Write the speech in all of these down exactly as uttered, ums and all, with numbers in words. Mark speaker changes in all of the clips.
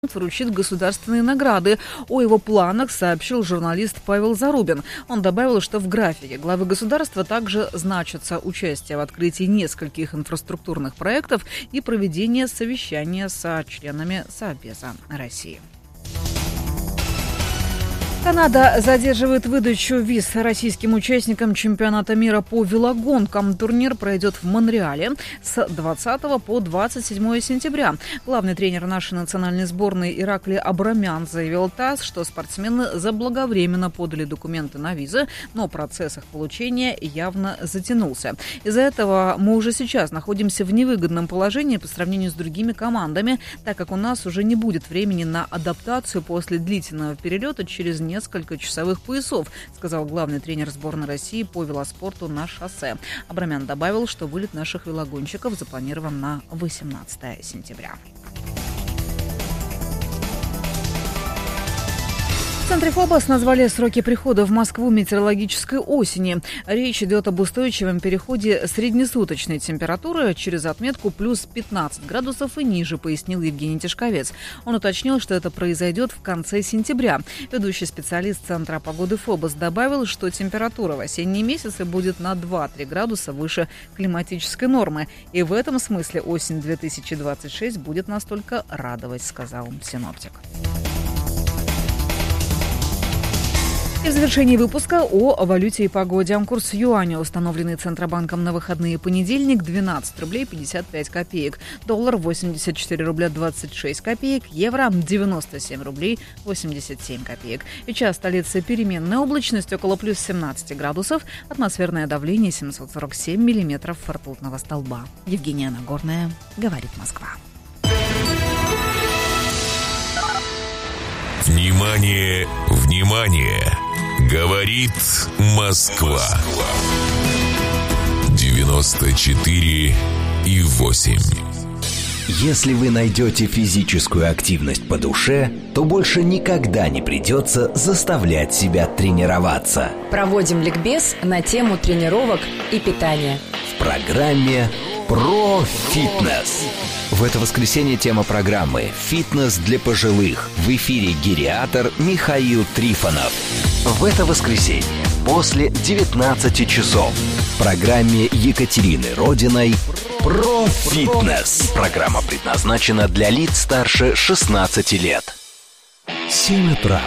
Speaker 1: вручит государственные награды. О его планах сообщил журналист Павел Зарубин. Он добавил, что в графике главы государства также значится участие в открытии нескольких инфраструктурных проектов и проведение совещания с членами Совбеза России. Канада задерживает выдачу виз российским участникам чемпионата мира по велогонкам. Турнир пройдет в Монреале с двадцатого по двадцать седьмое сентября. Главный тренер нашей национальной сборной Ираклий Абрамян заявил ТАСС, что спортсмены заблаговременно подали документы на визы, но процесс их получения явно затянулся. Из-за этого мы уже сейчас находимся в невыгодном положении по сравнению с другими командами, так как у нас уже не будет времени на адаптацию после длительного перелета через несколько часовых поясов, сказал главный тренер сборной России по велоспорту на шоссе. Абрамян добавил, что вылет наших велогонщиков запланирован на восемнадцатое сентября. В центре ФОБОС назвали сроки прихода в Москву метеорологической осени. Речь идет об устойчивом переходе среднесуточной температуры через отметку плюс пятнадцать градусов и ниже, пояснил Евгений Тишковец. Он уточнил, что это произойдет в конце сентября. Ведущий специалист Центра погоды ФОБОС добавил, что температура в осенние месяцы будет на два-три градуса выше климатической нормы. И в этом смысле осень две тысячи двадцать шесть будет настолько радовать, сказал синоптик. И в завершении выпуска о валюте и погоде. Курс юаня, установленный Центробанком на выходные понедельник, двенадцать рублей пятьдесят пять копеек. Доллар восемьдесят четыре рубля двадцать шесть копеек. Евро девяносто семь рублей восемьдесят семь копеек. Сейчас столица переменная облачность около плюс семнадцать градусов. Атмосферное давление семьсот сорок семь миллиметров ртутного столба. Евгения Нагорная, говорит Москва.
Speaker 2: Внимание, внимание! Говорит Москва. девяносто четыре и восемь.
Speaker 3: Если вы найдете физическую активность по душе, то больше никогда не придется заставлять себя тренироваться.
Speaker 4: Проводим ликбез на тему тренировок и питания.
Speaker 3: В программе «Про фитнес». В это воскресенье тема программы «Фитнес для пожилых». В эфире гериатр Михаил Трифонов. В это воскресенье после девятнадцати часов в программе Екатерины Родиной «Про фитнес». Программа предназначена для лиц старше шестнадцати лет. семь утра.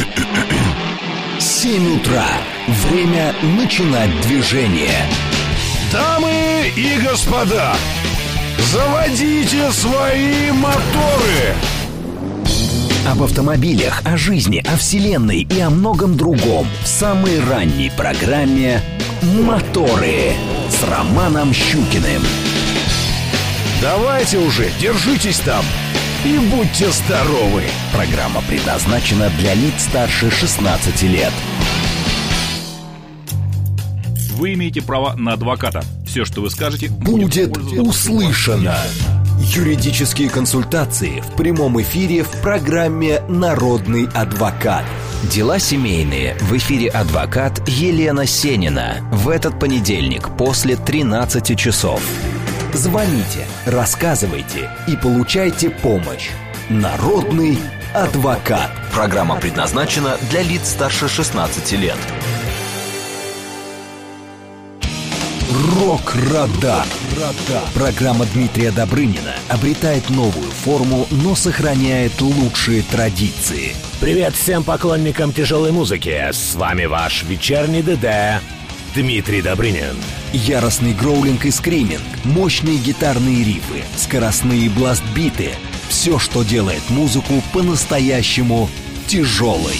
Speaker 3: семь утра. Время начинать движение.
Speaker 5: Дамы и господа, заводите свои моторы!
Speaker 3: Об автомобилях, о жизни, о вселенной и о многом другом в самой ранней программе «Моторы» с Романом Щукиным.
Speaker 5: Давайте уже, держитесь там и будьте здоровы!
Speaker 3: Программа предназначена для лиц старше шестнадцати лет.
Speaker 6: Вы имеете право на адвоката. Все, что вы скажете,
Speaker 3: будет услышано. Юридические консультации в прямом эфире в программе «Народный адвокат». Дела семейные. В эфире адвокат Елена Сенина. В этот понедельник после тринадцати часов. Звоните, рассказывайте и получайте помощь. Народный адвокат. Программа предназначена для лиц старше шестнадцати лет. Рок-Радар. Программа Дмитрия Добрынина обретает новую форму, но сохраняет лучшие традиции.
Speaker 7: Привет всем поклонникам тяжелой музыки. С вами ваш вечерний ДД Дмитрий Добрынин.
Speaker 3: Яростный гроулинг и скриминг, мощные гитарные рифы, скоростные бласт-биты. Все, что делает музыку по-настоящему тяжелой.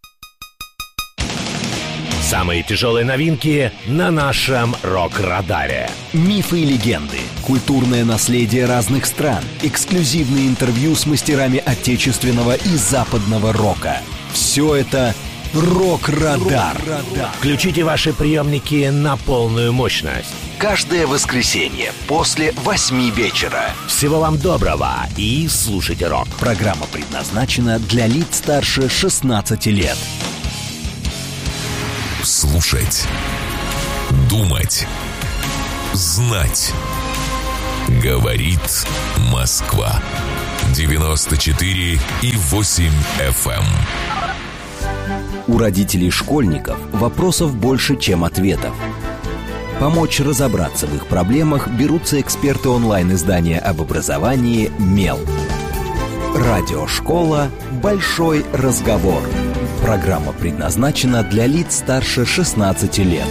Speaker 7: Самые тяжелые новинки на нашем Рок-Радаре.
Speaker 3: Мифы и легенды, культурное наследие разных стран, эксклюзивные интервью с мастерами отечественного и западного рока. Все это Рок-Радар.
Speaker 7: Включите ваши приемники на полную мощность.
Speaker 3: Каждое воскресенье после восьми вечера.
Speaker 7: Всего вам доброго и слушайте рок.
Speaker 3: Программа предназначена для лиц старше шестнадцати лет.
Speaker 2: Слушать, думать, знать. Говорит Москва. девяносто четыре и восемь эф эм.
Speaker 3: У родителей школьников вопросов больше, чем ответов. Помочь разобраться в их проблемах берутся эксперты онлайн-издания об образовании «Мел». Радиошкола «Большой разговор». Программа предназначена для лиц старше шестнадцати лет.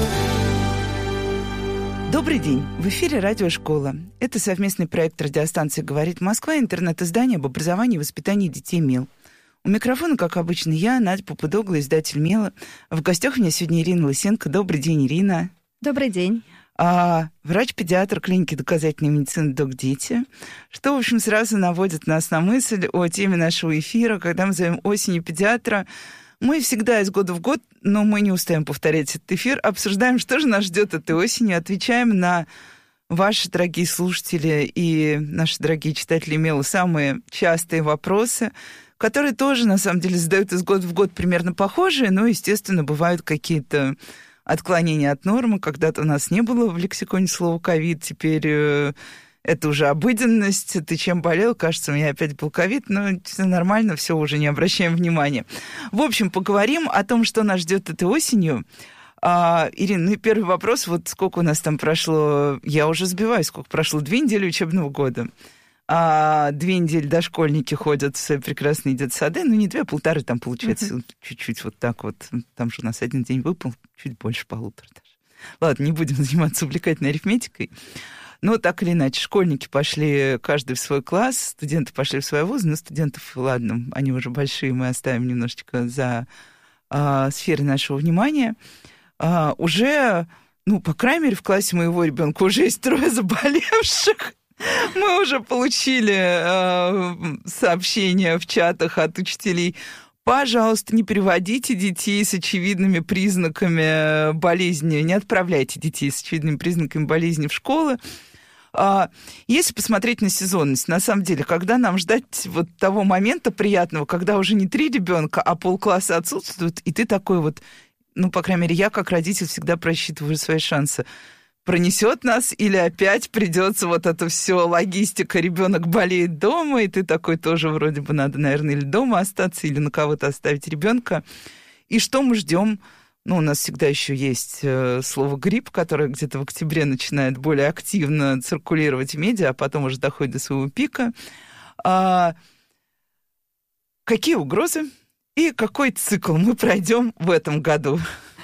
Speaker 8: Добрый день. В эфире «Радиошкола». Это совместный проект радиостанции «Говорит Москва» и интернет-издание об образовании и воспитании детей «Мел». У микрофона, как обычно, я, Надя Попудогла, издатель «Мела». В гостях у меня сегодня Ирина Лысенко. Добрый день, Ирина.
Speaker 9: Добрый день.
Speaker 8: А, врач-педиатр клиники доказательной медицины «Док-Дети», что, в общем, сразу наводит нас на мысль о теме нашего эфира, когда мы зовем осенью педиатра. Мы всегда из года в год, но мы не устаем повторять этот эфир, обсуждаем, что же нас ждет этой осенью, отвечаем на ваши, дорогие слушатели и наши дорогие читатели «Мела», самые частые вопросы, которые тоже, на самом деле, задают из года в год примерно похожие, но, естественно, бывают какие-то отклонения от нормы. Когда-то у нас не было в лексиконе слова «ковид», теперь это уже обыденность. Ты чем болел? Кажется, у меня опять был ковид, но все нормально, все, уже не обращаем внимания. В общем, поговорим о том, что нас ждет этой осенью. А, Ирина, ну и первый вопрос, вот сколько у нас там прошло, я уже сбиваюсь, сколько прошло, две недели учебного года. А две недели дошкольники ходят в свои прекрасные детсады, ну не две, а полторы там получается, uh-huh. чуть-чуть вот так вот. Там же у нас один день выпал, чуть больше полутора даже. Ладно, не будем заниматься увлекательной арифметикой. Но так или иначе, школьники пошли каждый в свой класс, студенты пошли в свои вузы, но студентов, ладно, они уже большие, мы оставим немножечко за а, сферой нашего внимания. А, уже, ну, по крайней мере, в классе моего ребенка уже есть трое заболевших. Мы уже получили э, сообщения в чатах от учителей. Пожалуйста, не приводите детей с очевидными признаками болезни, не отправляйте детей с очевидными признаками болезни в школы. А, если посмотреть на сезонность, на самом деле, когда нам ждать вот того момента приятного, когда уже не три ребенка, а полкласса отсутствуют, и ты такой вот, ну, по крайней мере, я как родитель всегда просчитываю свои шансы. Пронесет нас или опять придется вот это все, логистика, ребенок болеет дома, и ты такой тоже вроде бы надо, наверное, или дома остаться, или на кого-то оставить ребенка. И что мы ждем? Ну, у нас всегда еще есть э, слово «грипп», которое где-то в октябре начинает более активно циркулировать в медиа, а потом уже доходит до своего пика. А, какие угрозы и какой цикл мы пройдем в этом году?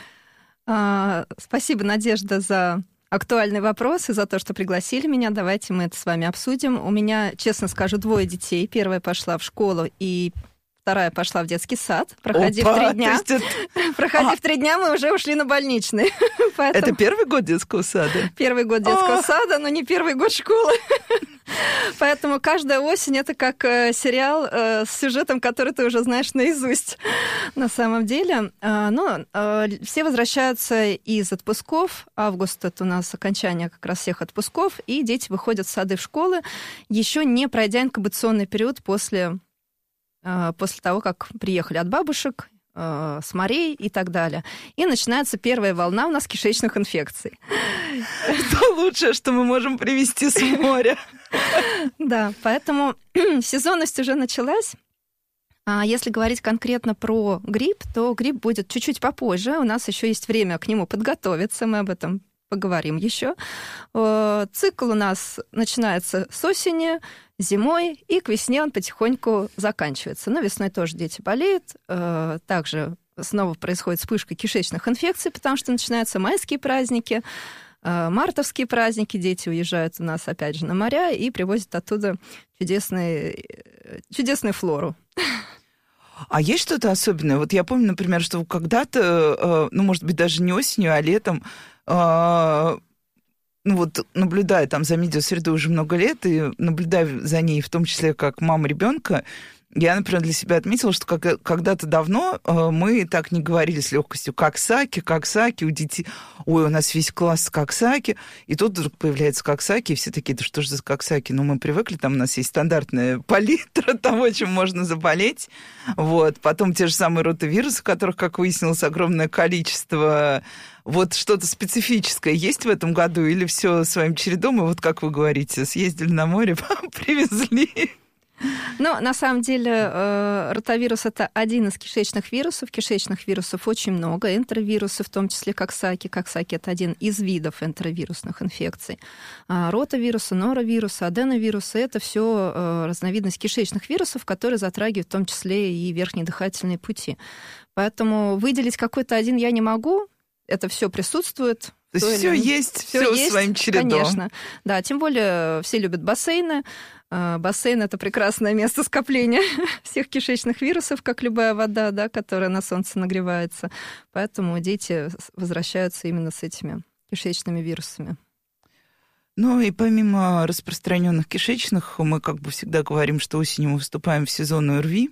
Speaker 9: А, спасибо, Надежда, за актуальный вопрос и за то, что пригласили меня. Давайте мы это с вами обсудим. У меня, честно скажу, двое детей. Первая пошла в школу, и вторая пошла в детский сад. Проходив три дня, это... Проходив а... три дня, мы уже ушли на больничный. Поэтому...
Speaker 8: Это первый год детского сада?
Speaker 9: Первый год детского сада, но не первый год школы. Поэтому каждая осень — это как э, сериал э, с сюжетом, который ты уже знаешь наизусть на самом деле. Э, но э, все возвращаются из отпусков. Август — это у нас окончание как раз всех отпусков, и дети выходят в сады, в школы, еще не пройдя инкубационный период после, э, после того, как приехали от бабушек, э, с морей и так далее. И начинается первая волна у нас кишечных инфекций.
Speaker 8: Это лучшее, что мы можем привезти с моря.
Speaker 9: Да, поэтому сезонность уже началась. А если говорить конкретно про грипп, то грипп будет чуть-чуть попозже. У нас еще есть время к нему подготовиться, мы об этом поговорим еще. Цикл у нас начинается с осени, зимой, и к весне он потихоньку заканчивается. Но весной тоже дети болеют. Также снова происходит вспышка кишечных инфекций, потому что начинаются майские праздники, мартовские праздники, дети уезжают у нас, опять же, на моря и привозят оттуда чудесные, чудесную флору.
Speaker 8: А есть что-то особенное? Вот я помню, например, что когда-то, ну, может быть, даже не осенью, а летом, ну, вот, наблюдая там за медиасредой уже много лет и наблюдая за ней, в том числе как мама ребенка, Я, например, для себя отметила, что как, когда-то давно э, мы так не говорили с легкостью «Коксаки», «Коксаки», у детей, ой, у нас весь класс «Коксаки», и тут вдруг появляется «Коксаки», и все такие, да что же за «Коксаки»? Ну, мы привыкли, там у нас есть стандартная палитра того, чем можно заболеть. Вот. Потом те же самые ротавирусы, которых, как выяснилось, огромное количество. Вот что-то специфическое есть в этом году или все своим чередом? И вот, как вы говорите, съездили на море, привезли...
Speaker 9: Ну, на самом деле, ротавирус – это один из кишечных вирусов. Кишечных вирусов очень много. Энтеровирусы, в том числе коксаки. Коксаки – это один из видов энтеровирусных инфекций. Ротавирусы, норовирусы, аденовирусы – это все разновидность кишечных вирусов, которые затрагивают в том числе и верхние дыхательные пути. Поэтому выделить какой-то один я не могу. Это все присутствует.
Speaker 8: То есть все есть, все своим чередом.
Speaker 9: Конечно. Да, тем более все любят бассейны. Бассейн – это прекрасное место скопления всех кишечных вирусов, как любая вода, да, которая на солнце нагревается. Поэтому дети возвращаются именно с этими кишечными вирусами.
Speaker 8: Ну и помимо распространенных кишечных, мы как бы всегда говорим, что осенью мы вступаем в сезон ОРВИ.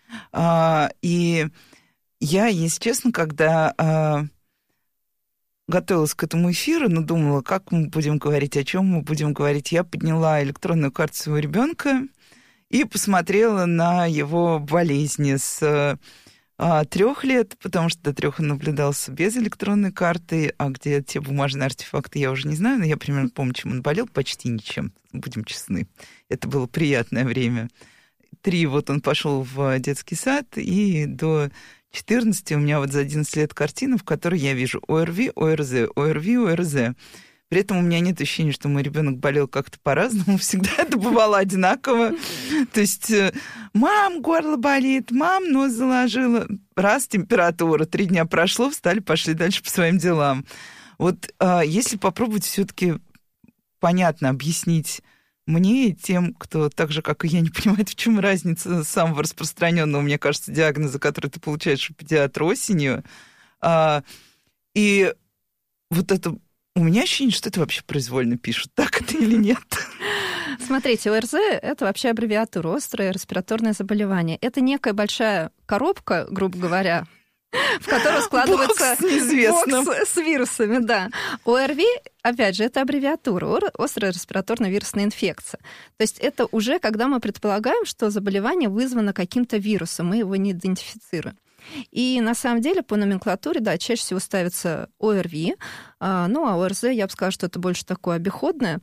Speaker 8: И я, если честно, когда... готовилась к этому эфиру, но думала, как мы будем говорить, о чем мы будем говорить. Я подняла электронную карту своего ребенка и посмотрела на его болезни с а, трех лет, потому что до трех он наблюдался без электронной карты, а где те бумажные артефакты, я уже не знаю, но я примерно помню, чем он болел, почти ничем, будем честны. Это было приятное время. Три, вот он пошел в детский сад, и до четырнадцати у меня вот за одиннадцать лет картина, в которой я вижу ОРВИ, ОРЗ, ОРВИ, ОРЗ. При этом у меня нет ощущения, что мой ребенок болел как-то по-разному. Всегда это бывало одинаково. То есть, мам, горло болит, мам, нос заложила. Раз, температура, три дня прошло, встали, пошли дальше по своим делам. Вот если попробовать все-таки понятно объяснить мне и тем, кто так же, как и я, не понимает, в чем разница самого распространенного, мне кажется, диагноза, который ты получаешь у педиатра осенью. А, и вот это... У меня ощущение, что это вообще произвольно пишут, так это или нет?
Speaker 9: Смотрите, ОРЗ — это вообще аббревиатура, острое респираторное заболевание. Это некая большая коробка, грубо говоря, в которой складывается бокс с вирусами, да. ОРВИ, опять же, это аббревиатура, острая респираторная вирусная инфекция. То есть это уже когда мы предполагаем, что заболевание вызвано каким-то вирусом, мы его не идентифицируем. И на самом деле по номенклатуре, да, чаще всего ставится ОРВИ, ну а ОРЗ, я бы сказала, что это больше такое обиходное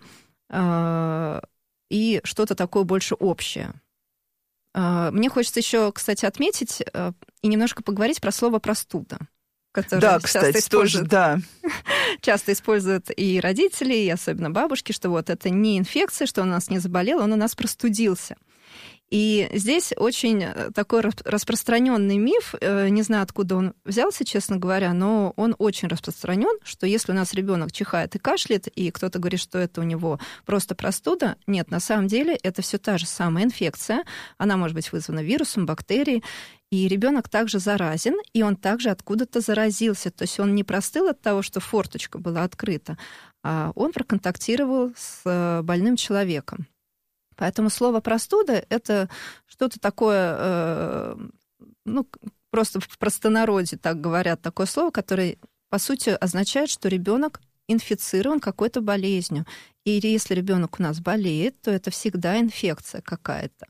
Speaker 9: и что-то такое больше общее. Мне хочется еще, кстати, отметить и немножко поговорить про слово «простуда», которое
Speaker 8: да,
Speaker 9: часто
Speaker 8: кстати,
Speaker 9: используют,
Speaker 8: тоже, да.
Speaker 9: часто используют и родители, и особенно бабушки, что вот это не инфекция, что он у нас не заболел, он у нас простудился. И здесь очень такой распространенный миф, не знаю, откуда он взялся, честно говоря, но он очень распространен, что если у нас ребенок чихает и кашляет, и кто-то говорит, что это у него просто простуда, нет, на самом деле это все та же самая инфекция, она может быть вызвана вирусом, бактерией, и ребенок также заразен, и он также откуда-то заразился, то есть он не простыл от того, что форточка была открыта, а он проконтактировал с больным человеком. Поэтому слово «простуда» — это что-то такое, ну, просто в простонародье так говорят, такое слово, которое, по сути, означает, что ребенок инфицирован какой-то болезнью. И если ребенок у нас болеет, то это всегда инфекция какая-то.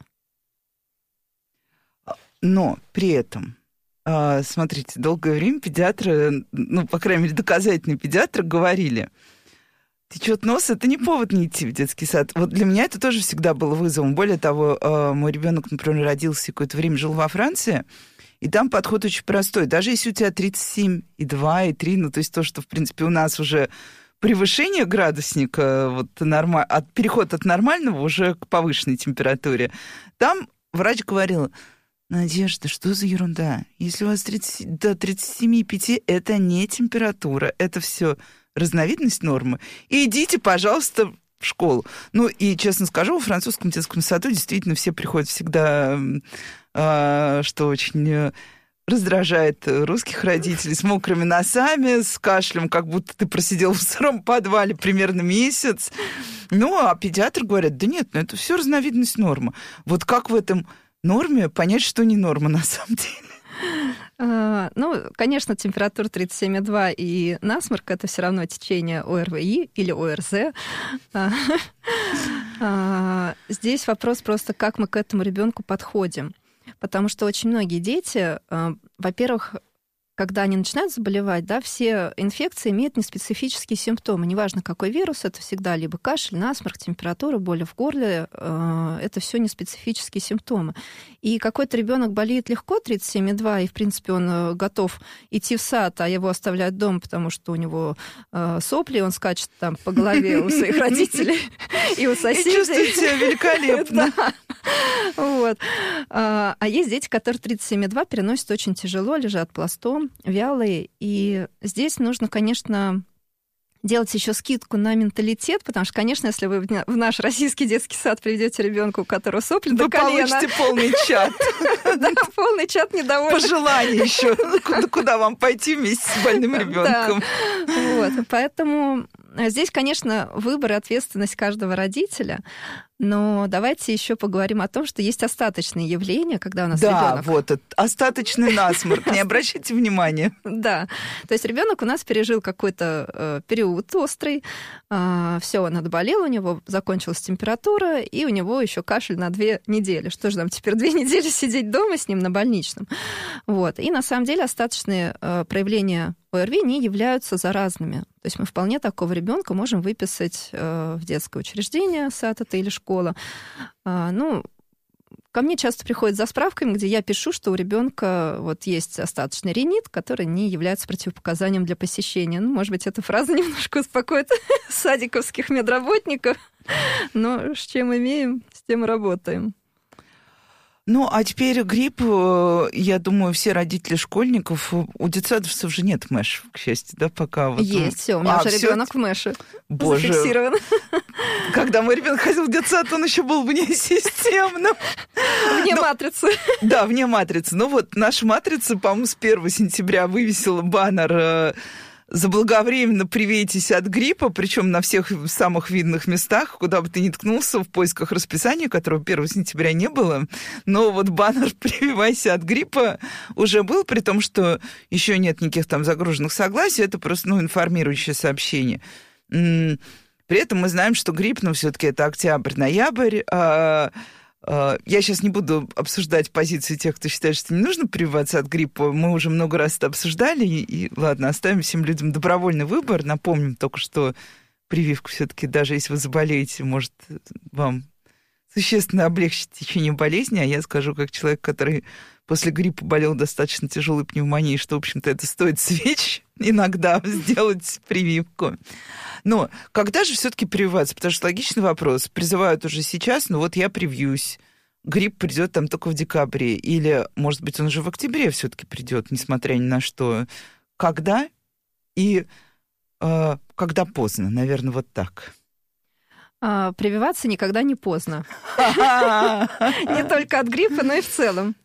Speaker 8: Но при этом, смотрите, долгое время педиатры, ну, по крайней мере, доказательные педиатры говорили: течет нос — это не повод не идти в детский сад. Вот для меня это тоже всегда было вызовом. Более того, мой ребенок, например, родился и какое-то время жил во Франции, и там подход очень простой. Даже если у тебя тридцать семь и два, и три, ну, то есть то, что, в принципе, у нас уже превышение градусника, вот, норма... от, переход от нормального уже к повышенной температуре, там врач говорил: Надежда, что за ерунда? Если у вас тридцать, до тридцати семи и пяти, это не температура, это все разновидность нормы. И идите, пожалуйста, в школу. Ну, и, честно скажу, в французском детском саду действительно все приходят всегда, э, что очень раздражает русских родителей, с мокрыми носами, с кашлем, как будто ты просидел в сыром подвале примерно месяц. Ну, а педиатры говорят: да нет, ну это все разновидность нормы. Вот как в этом норме понять, что не норма на самом деле?
Speaker 9: Ну, конечно, температура тридцать семь и два и насморк — это все равно течение ОРВИ или ОРЗ. Здесь вопрос просто, как мы к этому ребенку подходим. Потому что очень многие дети, во-первых, когда они начинают заболевать, да, все инфекции имеют неспецифические симптомы. Неважно, какой вирус, это всегда либо кашель, насморк, температура, боли в горле. Э, это все неспецифические симптомы. И какой-то ребенок болеет легко, тридцать семь и два, и, в принципе, он готов идти в сад, а его оставляют дома, потому что у него э, сопли, он скачет там по голове у своих родителей и у соседей.
Speaker 8: И чувствует себя великолепно.
Speaker 9: Вот. А есть дети, которые тридцать семь и два переносят очень тяжело, лежат пластом, вялые. И здесь нужно, конечно, делать еще скидку на менталитет, потому что, конечно, если вы в наш российский детский сад приведете ребенка, у которого сопли до колена...
Speaker 8: Вы получите полный чат.
Speaker 9: Да, полный чат недовольных.
Speaker 8: Пожелания еще, куда вам пойти вместе с больным ребенком.
Speaker 9: Вот, поэтому здесь, конечно, выбор и ответственность каждого родителя. Но давайте еще поговорим о том, что есть остаточные явления, когда у нас
Speaker 8: да,
Speaker 9: ребенок.
Speaker 8: Да, вот остаточный насморк. Не обращайте внимания.
Speaker 9: Да, то есть ребенок у нас пережил какой-то э, период острый, э, все, он отболел, у него закончилась температура, и у него еще кашель на две недели. Что же нам теперь две недели сидеть дома с ним на больничном? Вот. И на самом деле остаточные э, проявления ОРВИ не являются заразными. То есть мы вполне такого ребенка можем выписать э, в детское учреждение, сад это или школа. А, ну, ко мне часто приходят за справками, где я пишу, что у ребенка вот есть остаточный ринит, который не является противопоказанием для посещения. Ну, может быть, эта фраза немножко успокоит садиковских медработников, но с чем имеем, с тем и работаем.
Speaker 8: Ну, а теперь грипп, я думаю, все родители школьников, у детсадовцев же нет мэш, к счастью, да, пока вот.
Speaker 9: Есть, все, у меня
Speaker 8: а,
Speaker 9: уже
Speaker 8: всё...
Speaker 9: ребенок в мэше.
Speaker 8: Боже.
Speaker 9: Зафиксирован.
Speaker 8: Когда мой ребенок ходил в детсад, он еще был вне системным.
Speaker 9: Вне матрицы.
Speaker 8: Да, вне матрицы. Ну вот, наша матрица, по-моему, с первого сентября вывесила баннер «Заблаговременно привейтесь от гриппа», причем на всех самых видных местах, куда бы ты ни ткнулся в поисках расписания, которого первого сентября не было. Но вот баннер «Прививайся от гриппа» уже был, при том, что еще нет никаких там загруженных согласий, это просто, ну, информирующее сообщение. При этом мы знаем, что грипп, ну, все-таки это октябрь-ноябрь, а я сейчас не буду обсуждать позиции тех, кто считает, что не нужно прививаться от гриппа. Мы уже много раз это обсуждали. И, и ладно, оставим всем людям добровольный выбор. Напомним только, что прививка все-таки, даже если вы заболеете, может вам существенно облегчить течение болезни. А я скажу, как человек, который после гриппа болел достаточно тяжелой пневмонией, что, в общем-то, это стоит свеч иногда сделать прививку. Но когда же все-таки прививаться? Потому что логичный вопрос. Призывают уже сейчас, ну вот я привьюсь. Грипп придет там только в декабре. Или, может быть, он уже в октябре все-таки придет, несмотря ни на что. Когда и э, когда поздно? Наверное, вот так.
Speaker 9: А, прививаться никогда не поздно. Не только от гриппа, но и в целом.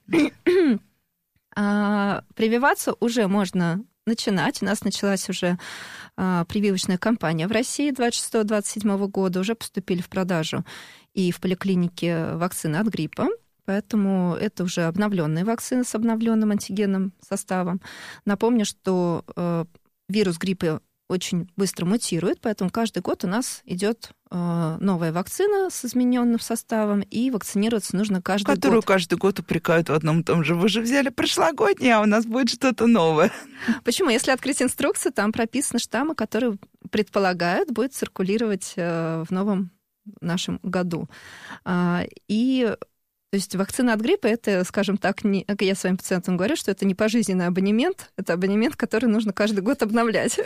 Speaker 9: Прививаться уже можно начинать. У нас началась уже прививочная кампания в России двадцать шестого — двадцать седьмого года. Уже поступили в продажу и в поликлинике вакцины от гриппа. Поэтому это уже обновленные вакцины с обновленным антигенным составом. Напомню, что вирус гриппа очень быстро мутирует, поэтому каждый год у нас идет э, новая вакцина с измененным составом, и вакцинироваться нужно каждый
Speaker 8: Которую
Speaker 9: год.
Speaker 8: Которую каждый год упрекают в одном и том же. Вы же взяли прошлогоднее, а у нас будет что-то новое.
Speaker 9: Почему? Если открыть инструкцию, там прописаны штаммы, которые предполагают, будет циркулировать э, в новом нашем году. А, и то есть вакцина от гриппа — это, скажем так, не, я своим пациентам говорю, что это не пожизненный абонемент, это абонемент, который нужно каждый год обновлять.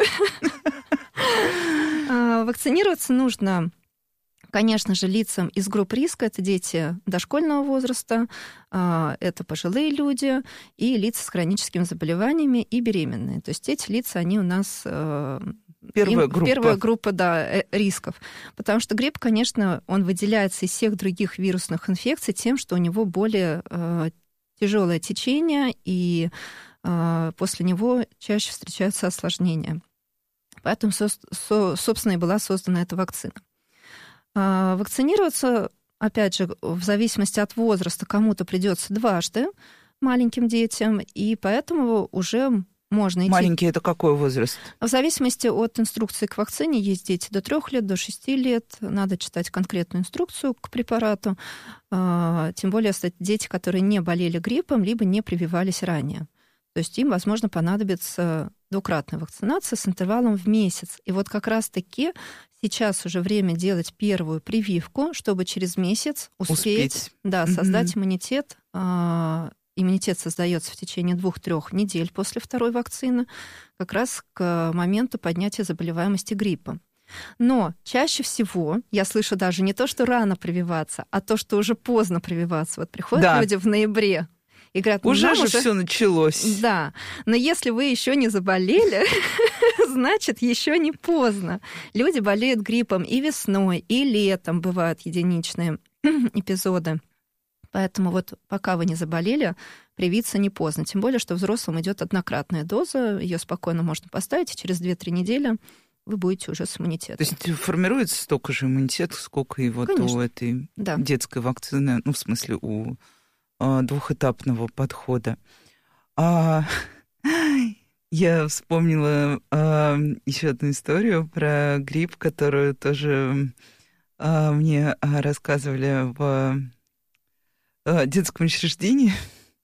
Speaker 9: Вакцинироваться нужно, конечно же, лицам из групп риска. Это дети дошкольного возраста, это пожилые люди и лица с хроническими заболеваниями и беременные. То есть эти лица, они у нас...
Speaker 8: Первая группа.
Speaker 9: Первая группа, да, рисков. Потому что грипп, конечно, он выделяется из всех других вирусных инфекций тем, что у него более э, тяжелое течение, и э, после него чаще встречаются осложнения. Поэтому, со, со, собственно, и была создана эта вакцина. Э, вакцинироваться опять же, в зависимости от возраста кому-то придется дважды маленьким детям, и поэтому уже можно идти...
Speaker 8: Маленький — это какой возраст?
Speaker 9: В зависимости от инструкции к вакцине есть дети до трех лет, до шести лет. Надо читать конкретную инструкцию к препарату. Тем более, кстати, дети, которые не болели гриппом, либо не прививались ранее. То есть им, возможно, понадобится двукратная вакцинация с интервалом в месяц. И вот как раз-таки сейчас уже время делать первую прививку, чтобы через месяц успеть, успеть. Да, создать mm-hmm. иммунитет. Иммунитет создается в течение двух-трех недель после второй вакцины, как раз к моменту поднятия заболеваемости гриппом. Но чаще всего я слышу даже не то, что рано прививаться, а то, что уже поздно прививаться. Вот приходят да. люди в ноябре и говорят,
Speaker 8: уже же
Speaker 9: уже...
Speaker 8: все началось.
Speaker 9: Да, но если вы еще не заболели, значит, еще не поздно. Люди болеют гриппом и весной, и летом бывают единичные эпизоды. Поэтому вот пока вы не заболели, привиться не поздно. Тем более, что взрослым идет однократная доза, ее спокойно можно поставить, и через две-три недели вы будете уже с иммунитетом.
Speaker 8: То есть формируется столько же иммунитет, сколько и вот Конечно. У этой да. детской вакцины, ну, в смысле, у а, двухэтапного подхода. А, я вспомнила а, еще одну историю про грипп, которую тоже а, мне рассказывали в детском учреждении,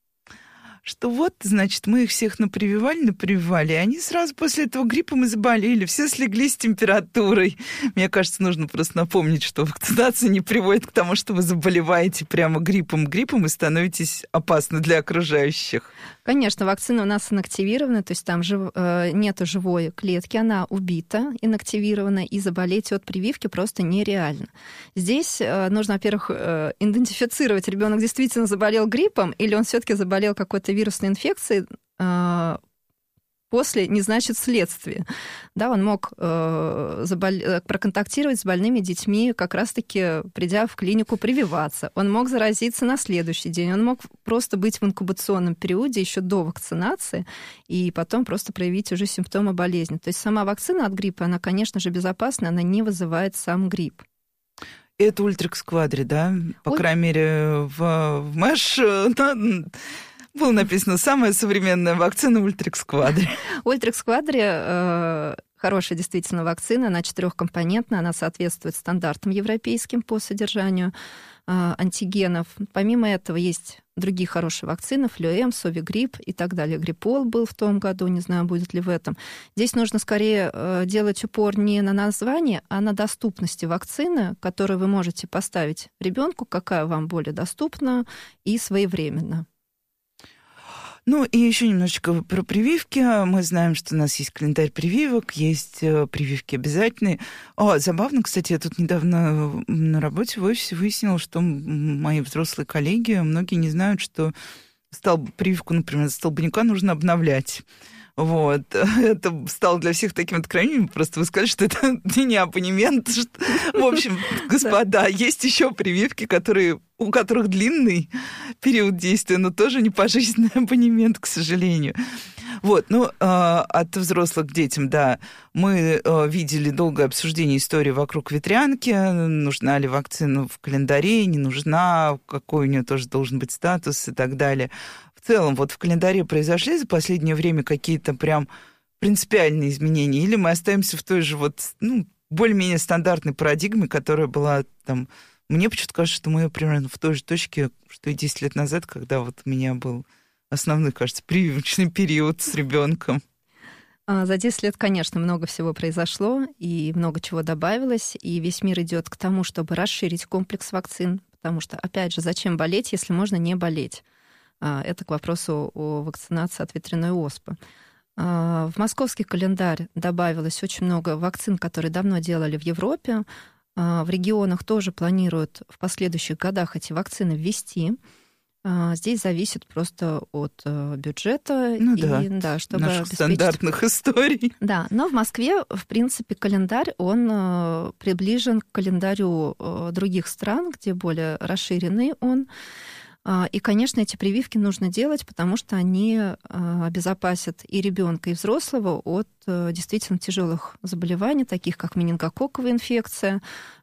Speaker 8: что вот, значит, мы их всех напрививали, напрививали, и они сразу после этого гриппом и заболели, все слегли с температурой. Мне кажется, нужно просто напомнить, что вакцинация не приводит к тому, что вы заболеваете прямо гриппом, гриппом и становитесь опасны для окружающих.
Speaker 9: Конечно, вакцина у нас инактивирована, то есть там жив... нету живой клетки, она убита, инактивирована, и заболеть от прививки просто нереально. Здесь нужно, во-первых, идентифицировать, ребенок действительно заболел гриппом или он все-таки заболел какой-то вирусной инфекцией после, не значит следствие. Да, он мог э, забол... проконтактировать с больными детьми, как раз-таки придя в клинику прививаться. Он мог заразиться на следующий день. Он мог просто быть в инкубационном периоде еще до вакцинации и потом просто проявить уже симптомы болезни. То есть сама вакцина от гриппа, она, конечно же, безопасна, она не вызывает сам грипп.
Speaker 8: Это Ультракс Квадри, да? По Уль... крайней мере, в, в МЭШ... Было написано «Самая современная вакцина Ультракс Квадри».
Speaker 9: Ультракс Квадри э, хорошая действительно вакцина, она четырехкомпонентная, она соответствует стандартам европейским по содержанию э, антигенов. Помимо этого есть другие хорошие вакцины, Флюэм, Совигрипп и так далее. Гриппол был в том году, не знаю, будет ли в этом. Здесь нужно скорее э, делать упор не на название, а на доступности вакцины, которую вы можете поставить ребенку, какая вам более доступна и своевременно.
Speaker 8: Ну, и еще немножечко про прививки. Мы знаем, что у нас есть календарь прививок, есть прививки обязательные. О, забавно, кстати, я тут недавно на работе в офисе выяснила, что мои взрослые коллеги, многие не знают, что столб, прививку, например, столбняка нужно обновлять. Вот. Это стало для всех таким откровением. Просто вы сказали, что это не абонемент. В общем, господа, есть еще прививки, которые, у которых длинный период действия, но тоже не пожизненный абонемент, к сожалению. Вот, ну, от взрослых к детям, да, мы видели долгое обсуждение истории вокруг ветрянки, нужна ли вакцина в календаре, не нужна, какой у нее тоже должен быть статус и так далее. В целом, вот в календаре произошли за последнее время какие-то прям принципиальные изменения, или мы остаемся в той же вот, ну, более-менее стандартной парадигме, которая была там... Мне почему-то кажется, что мы примерно в той же точке, что и десять лет назад, когда вот у меня был основной, кажется, прививочный период с ребенком.
Speaker 9: За десять лет, конечно, много всего произошло, и много чего добавилось, и весь мир идет к тому, чтобы расширить комплекс вакцин, потому что, опять же, зачем болеть, если можно не болеть? Это к вопросу о вакцинации от ветряной оспы. В московский календарь добавилось очень много вакцин, которые давно делали в Европе. В регионах тоже планируют в последующих годах эти вакцины ввести. Здесь зависит просто от бюджета.
Speaker 8: Ну
Speaker 9: и,
Speaker 8: да,
Speaker 9: да, чтобы
Speaker 8: наших
Speaker 9: обеспечить...
Speaker 8: стандартных историй.
Speaker 9: Да, но в Москве, в принципе, календарь, он приближен к календарю других стран, где более расширенный он. И, конечно, эти прививки нужно делать, потому что они обезопасят и ребенка, и взрослого от действительно тяжелых заболеваний, таких как менингококковая инфекция,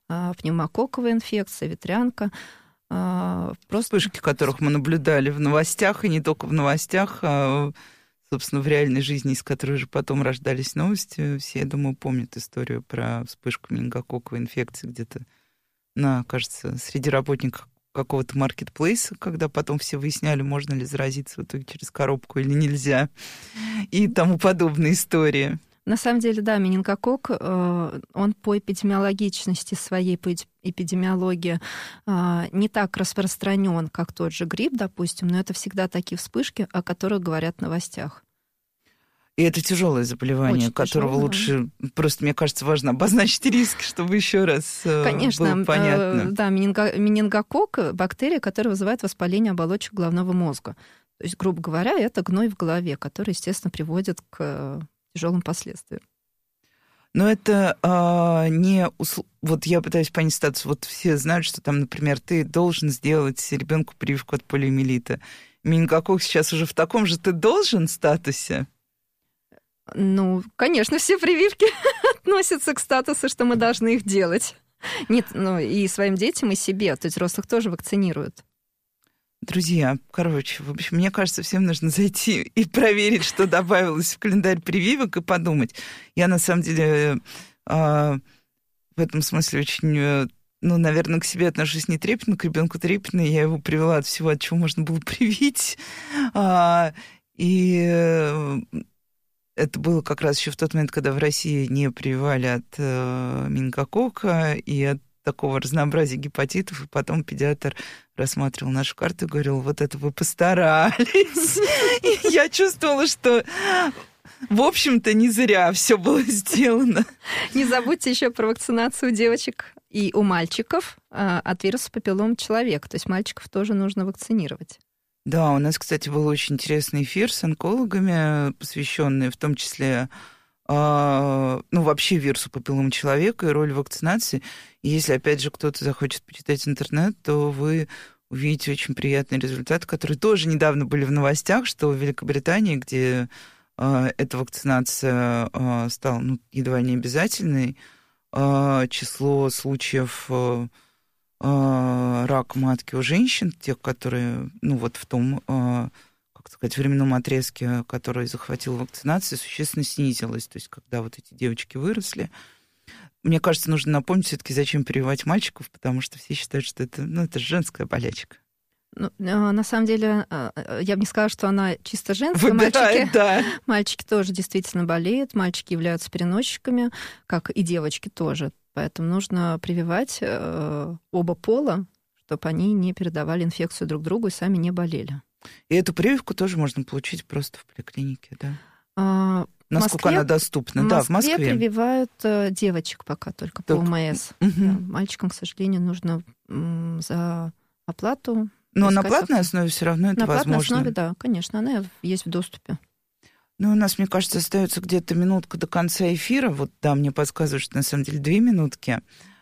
Speaker 9: пневмококковая инфекция, ветрянка. Просто...
Speaker 8: Вспышки, которых мы наблюдали в новостях, и не только в новостях, а, собственно, в реальной жизни, из которой же потом рождались новости. Все, я думаю, помнят историю про вспышку менингококковой инфекции где-то, на, кажется, среди работников какого-то маркетплейса, когда потом все выясняли, можно ли заразиться в итоге через коробку или нельзя, и тому подобные истории.
Speaker 9: На самом деле, да, менингококк, он по эпидемиологичности своей, по эпидемиологии не так распространен, как тот же грипп, допустим, но это всегда такие вспышки, о которых говорят в новостях.
Speaker 8: И это тяжелое заболевание,
Speaker 9: Очень
Speaker 8: которого
Speaker 9: тяжелое.
Speaker 8: Лучше, просто, мне кажется, важно обозначить риски, чтобы еще раз
Speaker 9: Конечно,
Speaker 8: было понятно.
Speaker 9: Э, да, менинго, менингококк — бактерия, которая вызывает воспаление оболочек головного мозга. То есть, грубо говоря, это гной в голове, который, естественно, приводит к тяжелым последствиям.
Speaker 8: Но это а, не... Усл... Вот я пытаюсь понять ситуацию. Вот все знают, что там, например, ты должен сделать ребенку прививку от полиомиелита. Менингококк сейчас уже в таком же «ты должен» статусе?
Speaker 9: Ну, конечно, все прививки относятся к статусу, что мы должны их делать. Нет, ну и своим детям, и себе. То есть взрослых тоже вакцинируют.
Speaker 8: Друзья, короче, в общем, мне кажется, всем нужно зайти и проверить, что добавилось в календарь прививок, и подумать. Я, на самом деле, в этом смысле очень, ну, наверное, к себе отношусь не трепетно, к ребенку трепетно. Я его привела от всего, от чего можно было привить. И это было как раз еще в тот момент, когда в России не прививали от э, менингококка и от такого разнообразия гепатитов, и потом педиатр рассматривал нашу карту и говорил, вот это вы постарались. И я чувствовала, что, в общем-то, не зря все было сделано.
Speaker 9: Не забудьте еще про вакцинацию девочек и у мальчиков от вируса папиллом человека. То есть мальчиков тоже нужно вакцинировать.
Speaker 8: Да, у нас, кстати, был очень интересный эфир с онкологами, посвященный в том числе, э, ну, вообще вирусу папиллома человека и роли вакцинации. И если, опять же, кто-то захочет почитать интернет, то вы увидите очень приятный результат, которые тоже недавно были в новостях, что в Великобритании, где э, эта вакцинация э, стала ну, едва не обязательной, э, число случаев... Э, рак матки у женщин, тех, которые, ну вот в том, как сказать, временном отрезке, который захватил вакцинация, существенно снизилось. То есть, когда вот эти девочки выросли. Мне кажется, нужно напомнить все-таки, зачем прививать мальчиков, потому что все считают, что это, ну, это женская болячка.
Speaker 9: Ну, на самом деле, я бы не сказала, что она чисто женская.
Speaker 8: Выбирает,
Speaker 9: мальчики,
Speaker 8: да.
Speaker 9: мальчики тоже действительно болеют, мальчики являются переносчиками, как и девочки тоже. Поэтому нужно прививать э, оба пола, чтобы они не передавали инфекцию друг другу и сами не болели.
Speaker 8: И эту прививку тоже можно получить просто в поликлинике, да?
Speaker 9: А,
Speaker 8: Насколько
Speaker 9: Москве,
Speaker 8: она доступна?
Speaker 9: В
Speaker 8: да, в
Speaker 9: Москве
Speaker 8: Москве
Speaker 9: прививают э, девочек пока только, только. по ОМС. Угу. Да, мальчикам, к сожалению, нужно м, за оплату.
Speaker 8: Но на платной основе все равно это
Speaker 9: на
Speaker 8: возможно.
Speaker 9: На платной основе, да, конечно, она есть в доступе.
Speaker 8: Ну, у нас, мне кажется, остается где-то минутка до конца эфира. Вот, да, мне подсказывают, что на самом деле две минутки.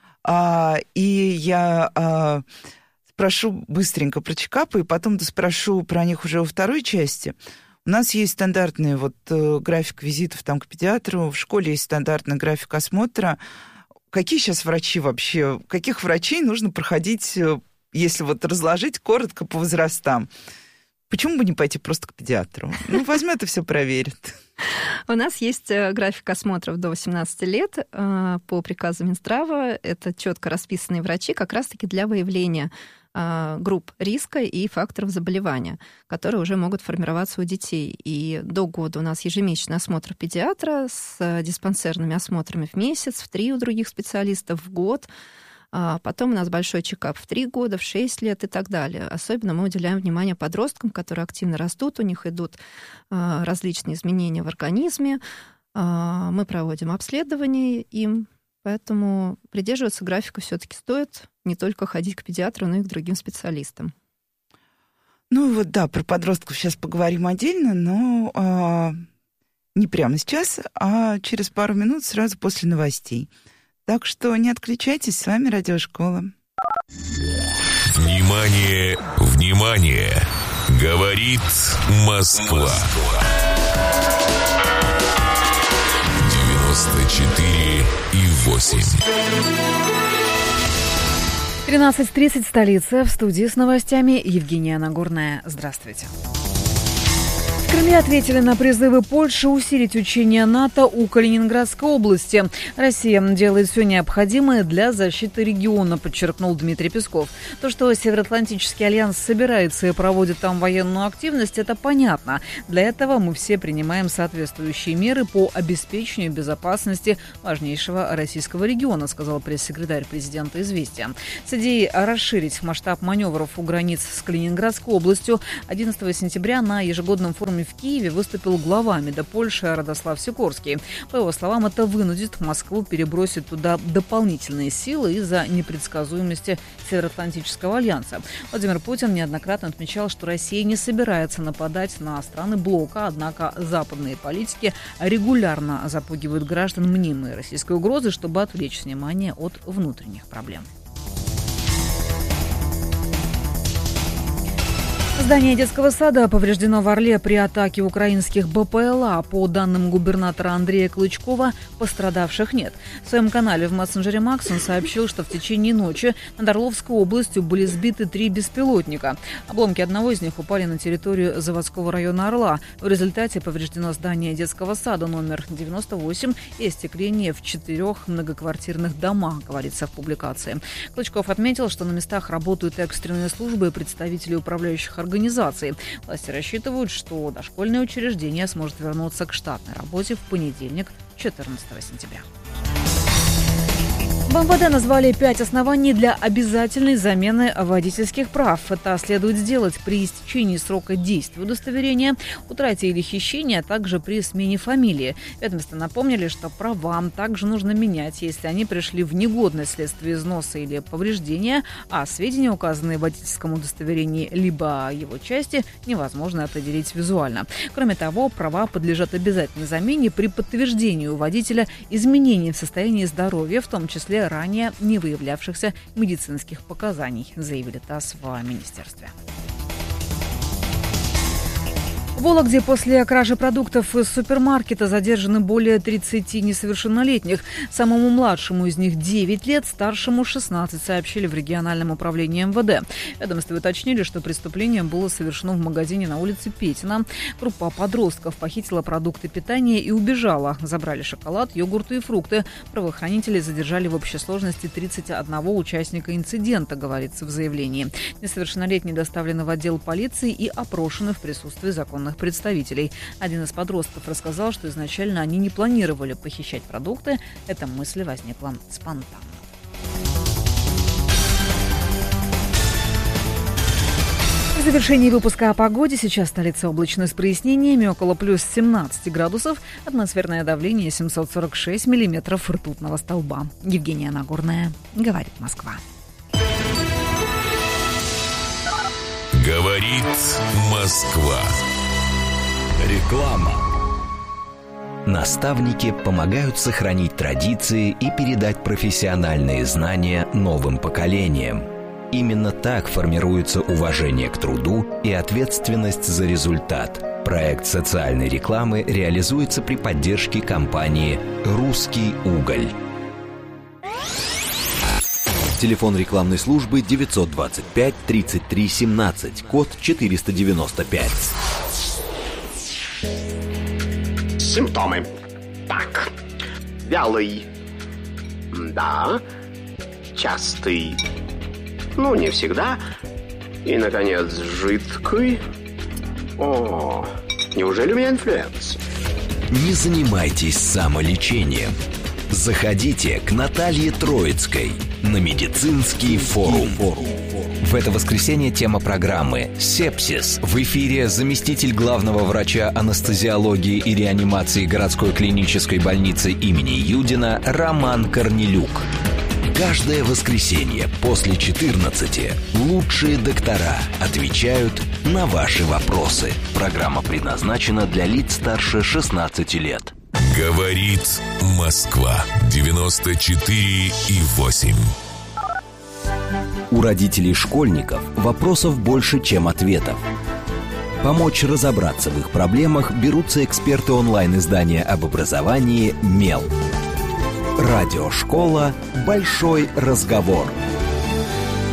Speaker 8: А, и я а, спрошу быстренько про чекапы, и потом спрошу про них уже во второй части. У нас есть стандартный вот график визитов там к педиатру, в школе есть стандартный график осмотра. Какие сейчас врачи вообще? Каких врачей нужно проходить, если вот разложить коротко по возрастам? Почему бы не пойти просто к педиатру? Ну, возьмет и все проверит.
Speaker 9: У нас есть график осмотров до восемнадцати лет по приказу Минздрава. Это четко расписанные врачи как раз-таки для выявления групп риска и факторов заболевания, которые уже могут формироваться у детей. И до года у нас ежемесячный осмотр педиатра с диспансерными осмотрами в месяц, в три у других специалистов в год. Потом у нас большой чекап в три года, в шесть лет и так далее. Особенно мы уделяем внимание подросткам, которые активно растут, у них идут различные изменения в организме. Мы проводим обследование им, поэтому придерживаться графика все-таки стоит, не только ходить к педиатру, но и к другим специалистам.
Speaker 8: Ну вот да, про подростков сейчас поговорим отдельно, но а, не прямо сейчас, а через пару минут сразу после новостей. Так что не отключайтесь, с вами Радиошкола.
Speaker 2: Внимание, внимание! Говорит Москва. девяносто четыре и восемь.
Speaker 1: тринадцать тридцать, столица. В студии с новостями Евгения Нагорная. Здравствуйте. В Крыме ответили на призывы Польши усилить учения НАТО у Калининградской области. Россия делает все необходимое для защиты региона, подчеркнул Дмитрий Песков. То, что Североатлантический альянс собирается и проводит там военную активность, это понятно. Для этого мы все принимаем соответствующие меры по обеспечению безопасности важнейшего российского региона, сказал пресс-секретарь президента «Известия». С идеей расширить масштаб маневров у границ с Калининградской областью одиннадцатого сентября на ежегодном форуме в Киеве выступил глава МИДа Польши Радослав Сикорский. По его словам, это вынудит Москву перебросить туда дополнительные силы из-за непредсказуемости Североатлантического альянса. Владимир Путин неоднократно отмечал, что Россия не собирается нападать на страны блока, однако западные политики регулярно запугивают граждан мнимой российской угрозы, чтобы отвлечь внимание от внутренних проблем. Здание детского сада повреждено в Орле при атаке украинских БПЛА. По данным губернатора Андрея Клычкова, пострадавших нет. В своем канале в мессенджере Макс он сообщил, что в течение ночи над Орловской областью были сбиты три беспилотника. Обломки одного из них упали на территорию заводского района Орла. В результате повреждено здание детского сада номер девяносто восемь и остекление в четырех многоквартирных домах, говорится в публикации. Клычков отметил, что на местах работают экстренные службы и представители управляющих организаций. Организации. Власти рассчитывают, что дошкольное учреждение сможет вернуться к штатной работе в понедельник, четырнадцатого сентября. В эм вэ дэ назвали пять оснований для обязательной замены водительских прав. Это следует сделать при истечении срока действия удостоверения, утрате или хищении, а также при смене фамилии. Ведомства напомнили, что права также нужно менять, если они пришли в негодность вследствие износа или повреждения, а сведения, указанные в водительском удостоверении, либо его части, невозможно определить визуально. Кроме того, права подлежат обязательной замене при подтверждении у водителя изменений в состоянии здоровья, в том числе ранее не выявлявшихся медицинских показаний, заявили ТАСС в министерстве. В Вологде после кражи продуктов из супермаркета задержаны более тридцати несовершеннолетних. Самому младшему из них девять лет, старшему шестнадцать, сообщили в региональном управлении эм вэ дэ. Ведомства уточнили, что преступление было совершено в магазине на улице Петина. Группа подростков похитила продукты питания и убежала. Забрали шоколад, йогурты и фрукты. Правоохранители задержали в общей сложности тридцать одного участника инцидента, говорится в заявлении. Несовершеннолетние доставлены в отдел полиции и опрошены в присутствии законных представителей. Один из подростков рассказал, что изначально они не планировали похищать продукты. Эта мысль возникла спонтанно. В завершении выпуска о погоде. Сейчас столица облачно с прояснениями, около плюс семнадцать градусов. Атмосферное давление семьсот сорок шесть миллиметров ртутного столба. Евгения Нагорная, говорит Москва.
Speaker 2: Говорит Москва.
Speaker 5: Реклама.
Speaker 3: Наставники помогают сохранить традиции и передать профессиональные знания новым поколениям. Именно так формируется уважение к труду и ответственность за результат. Проект социальной рекламы реализуется при поддержке компании «Русский уголь». Телефон рекламной службы девятьсот двадцать пять тридцать три семнадцать, код четыреста девяносто пять.
Speaker 10: Симптомы. Так. Вялый. Да. Частый. Ну, не всегда. И, наконец, жидкий. О, неужели у меня инфлюенс?
Speaker 3: Не занимайтесь самолечением. Заходите к Наталье Троицкой на медицинский форум. В это воскресенье тема программы «Сепсис». В эфире заместитель главного врача анестезиологии и реанимации городской клинической больницы имени Юдина Роман Корнелюк. Каждое воскресенье после четырнадцати лучшие доктора отвечают на ваши вопросы. Программа предназначена для лиц старше шестнадцати лет.
Speaker 2: Говорит Москва. девяносто четыре и восемь.
Speaker 3: У родителей школьников вопросов больше, чем ответов. Помочь разобраться в их проблемах берутся эксперты онлайн-издания об образовании «Мел». Радиошкола «Большой разговор».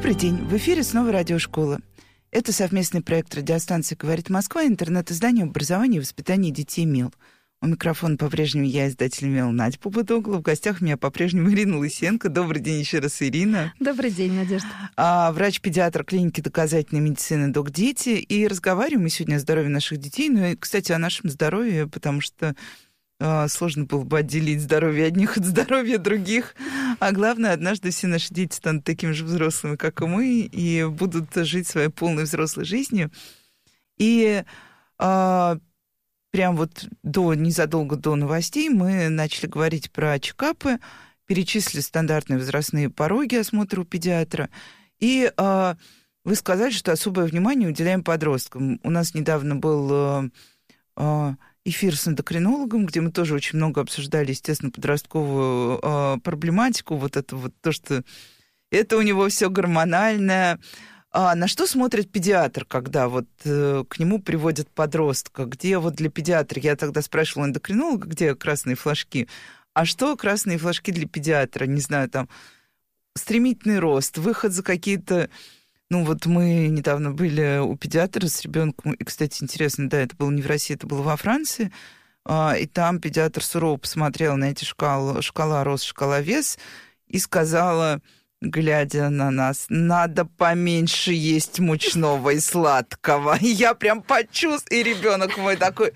Speaker 8: Добрый день. В эфире снова радиошкола. Это совместный проект радиостанции «Говорит Москва» и интернет-издание образования и воспитания детей МИЛ. У микрофона по-прежнему я, издатель МИЛ, Надя Попудогла. В гостях у меня по-прежнему Ирина Лысенко. Добрый день еще раз, Ирина.
Speaker 9: Добрый день, Надежда.
Speaker 8: А, врач-педиатр клиники доказательной медицины «Док-Дети». И разговариваем мы сегодня о здоровье наших детей. Ну и, кстати, о нашем здоровье, потому что а, сложно было бы отделить здоровье одних от здоровья других. А главное, однажды все наши дети станут такими же взрослыми, как и мы, и будут жить своей полной взрослой жизнью. И а, прям вот до, незадолго до новостей мы начали говорить про чекапы, перечислили стандартные возрастные пороги осмотра у педиатра. И а, вы сказали, что особое внимание уделяем подросткам. У нас недавно был а, а, эфир с эндокринологом, где мы тоже очень много обсуждали, естественно, подростковую а, проблематику. Вот это вот то, что это у него все гормональное. А на что смотрит педиатр, когда вот э, к нему приводят подростка? Где вот для педиатра, я тогда спрашивала эндокринолога, где красные флажки, а что красные флажки для педиатра? Не знаю, там стремительный рост, выход за какие-то... Ну вот мы недавно были у педиатра с ребенком, и, кстати, интересно, да, это было не в России, это было во Франции, а, и там педиатр сурово посмотрел на эти шкалы, шкала рост, шкала вес, и сказала, глядя на нас, надо поменьше есть мучного и сладкого. И я прям почувствовала, и ребенок мой такой...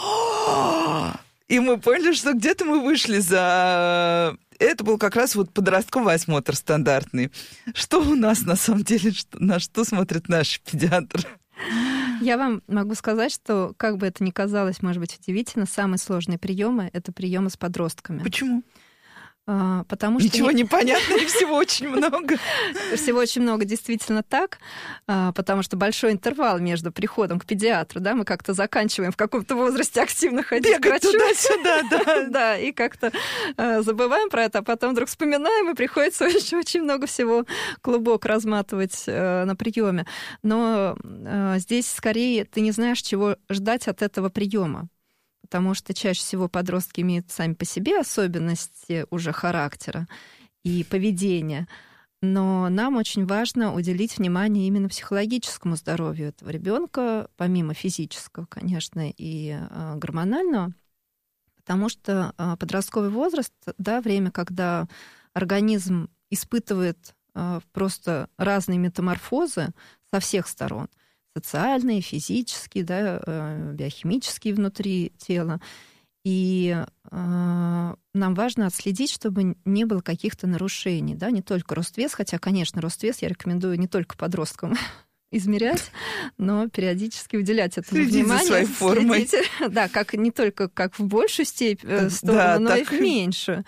Speaker 8: И мы поняли, что где-то мы вышли за... Это был как раз вот подростковый осмотр стандартный. Что у нас на самом деле, что, на что смотрит наш педиатр?
Speaker 9: Я вам могу сказать, что, как бы это ни казалось, может быть, удивительно, самые сложные приемы — это приемы с подростками.
Speaker 8: Почему?
Speaker 9: А, потому
Speaker 8: Ничего
Speaker 9: что...
Speaker 8: не понятно, и всего очень много.
Speaker 9: Всего очень много, действительно так, потому что большой интервал между приходом к педиатру, да, мы как-то заканчиваем в каком-то возрасте активно ходить
Speaker 8: Бегать
Speaker 9: к врачу.
Speaker 8: туда-сюда, да.
Speaker 9: Да, и как-то забываем про это, а потом вдруг вспоминаем, и приходится еще очень много всего клубок разматывать на приеме. Но здесь скорее ты не знаешь, чего ждать от этого приема. Потому что чаще всего подростки имеют сами по себе особенности уже характера и поведения. Но нам очень важно уделить внимание именно психологическому здоровью этого ребенка, помимо физического, конечно, и гормонального, потому что подростковый возраст, да, время, когда организм испытывает просто разные метаморфозы со всех сторон, социальные, физические, да, биохимические внутри тела. И э, нам важно отследить, чтобы не было каких-то нарушений. Да? Не только рост-вес, хотя, конечно, рост-вес я рекомендую не только подросткам измерять, но периодически уделять этому
Speaker 8: Следите
Speaker 9: внимание.
Speaker 8: За своей формой.
Speaker 9: Следите, да, как, не только как в большую степень сторону,
Speaker 8: да,
Speaker 9: но
Speaker 8: так...
Speaker 9: и в меньшую.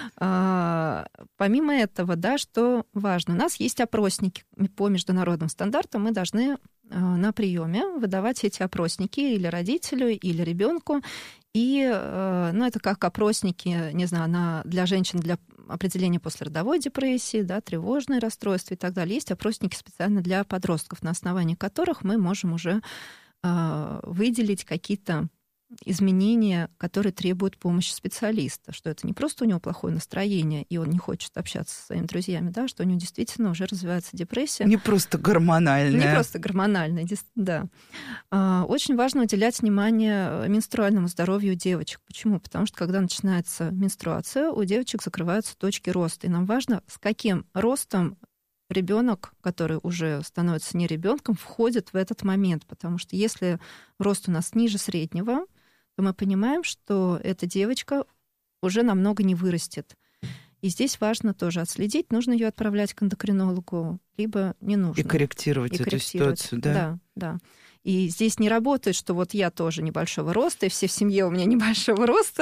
Speaker 9: А, помимо этого, да, что важно, у нас есть опросники по международным стандартам, мы должны на приеме выдавать эти опросники или родителю, или ребенку. И, ну, это как опросники, не знаю, на, для женщин для определения послеродовой депрессии, да, тревожные расстройства и так далее. Есть опросники специально для подростков, на основании которых мы можем уже э, выделить какие-то изменения, которые требуют помощи специалиста, что это не просто у него плохое настроение, и он не хочет общаться со своими друзьями, да, что у него действительно уже развивается депрессия.
Speaker 8: Не просто гормональная.
Speaker 9: Не просто гормональная, да. Очень важно уделять внимание менструальному здоровью девочек. Почему? Потому что, когда начинается менструация, у девочек закрываются точки роста, и нам важно, с каким ростом ребенок, который уже становится не ребенком, входит в этот момент, потому что если рост у нас ниже среднего, то мы понимаем, что эта девочка уже намного не вырастет. И здесь важно тоже отследить, нужно ее отправлять к эндокринологу, либо не нужно.
Speaker 8: И корректировать, и корректировать эту ситуацию, да?
Speaker 9: Да, да. И здесь не работает, что вот я тоже небольшого роста, и все в семье у меня небольшого роста.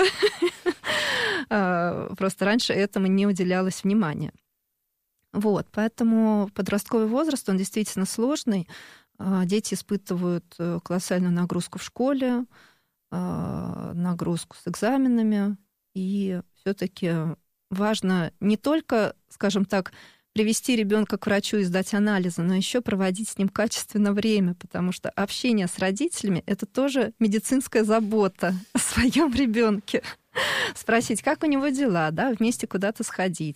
Speaker 9: Просто раньше этому не уделялось внимания. Вот, поэтому подростковый возраст, он действительно сложный. Дети испытывают колоссальную нагрузку в школе, нагрузку с экзаменами, и все-таки важно не только, скажем так, привести ребенка к врачу и сдать анализы, но еще проводить с ним качественно время, потому что общение с родителями — это тоже медицинская забота о своем ребенке. Спросить, как у него дела, да, вместе куда-то сходить,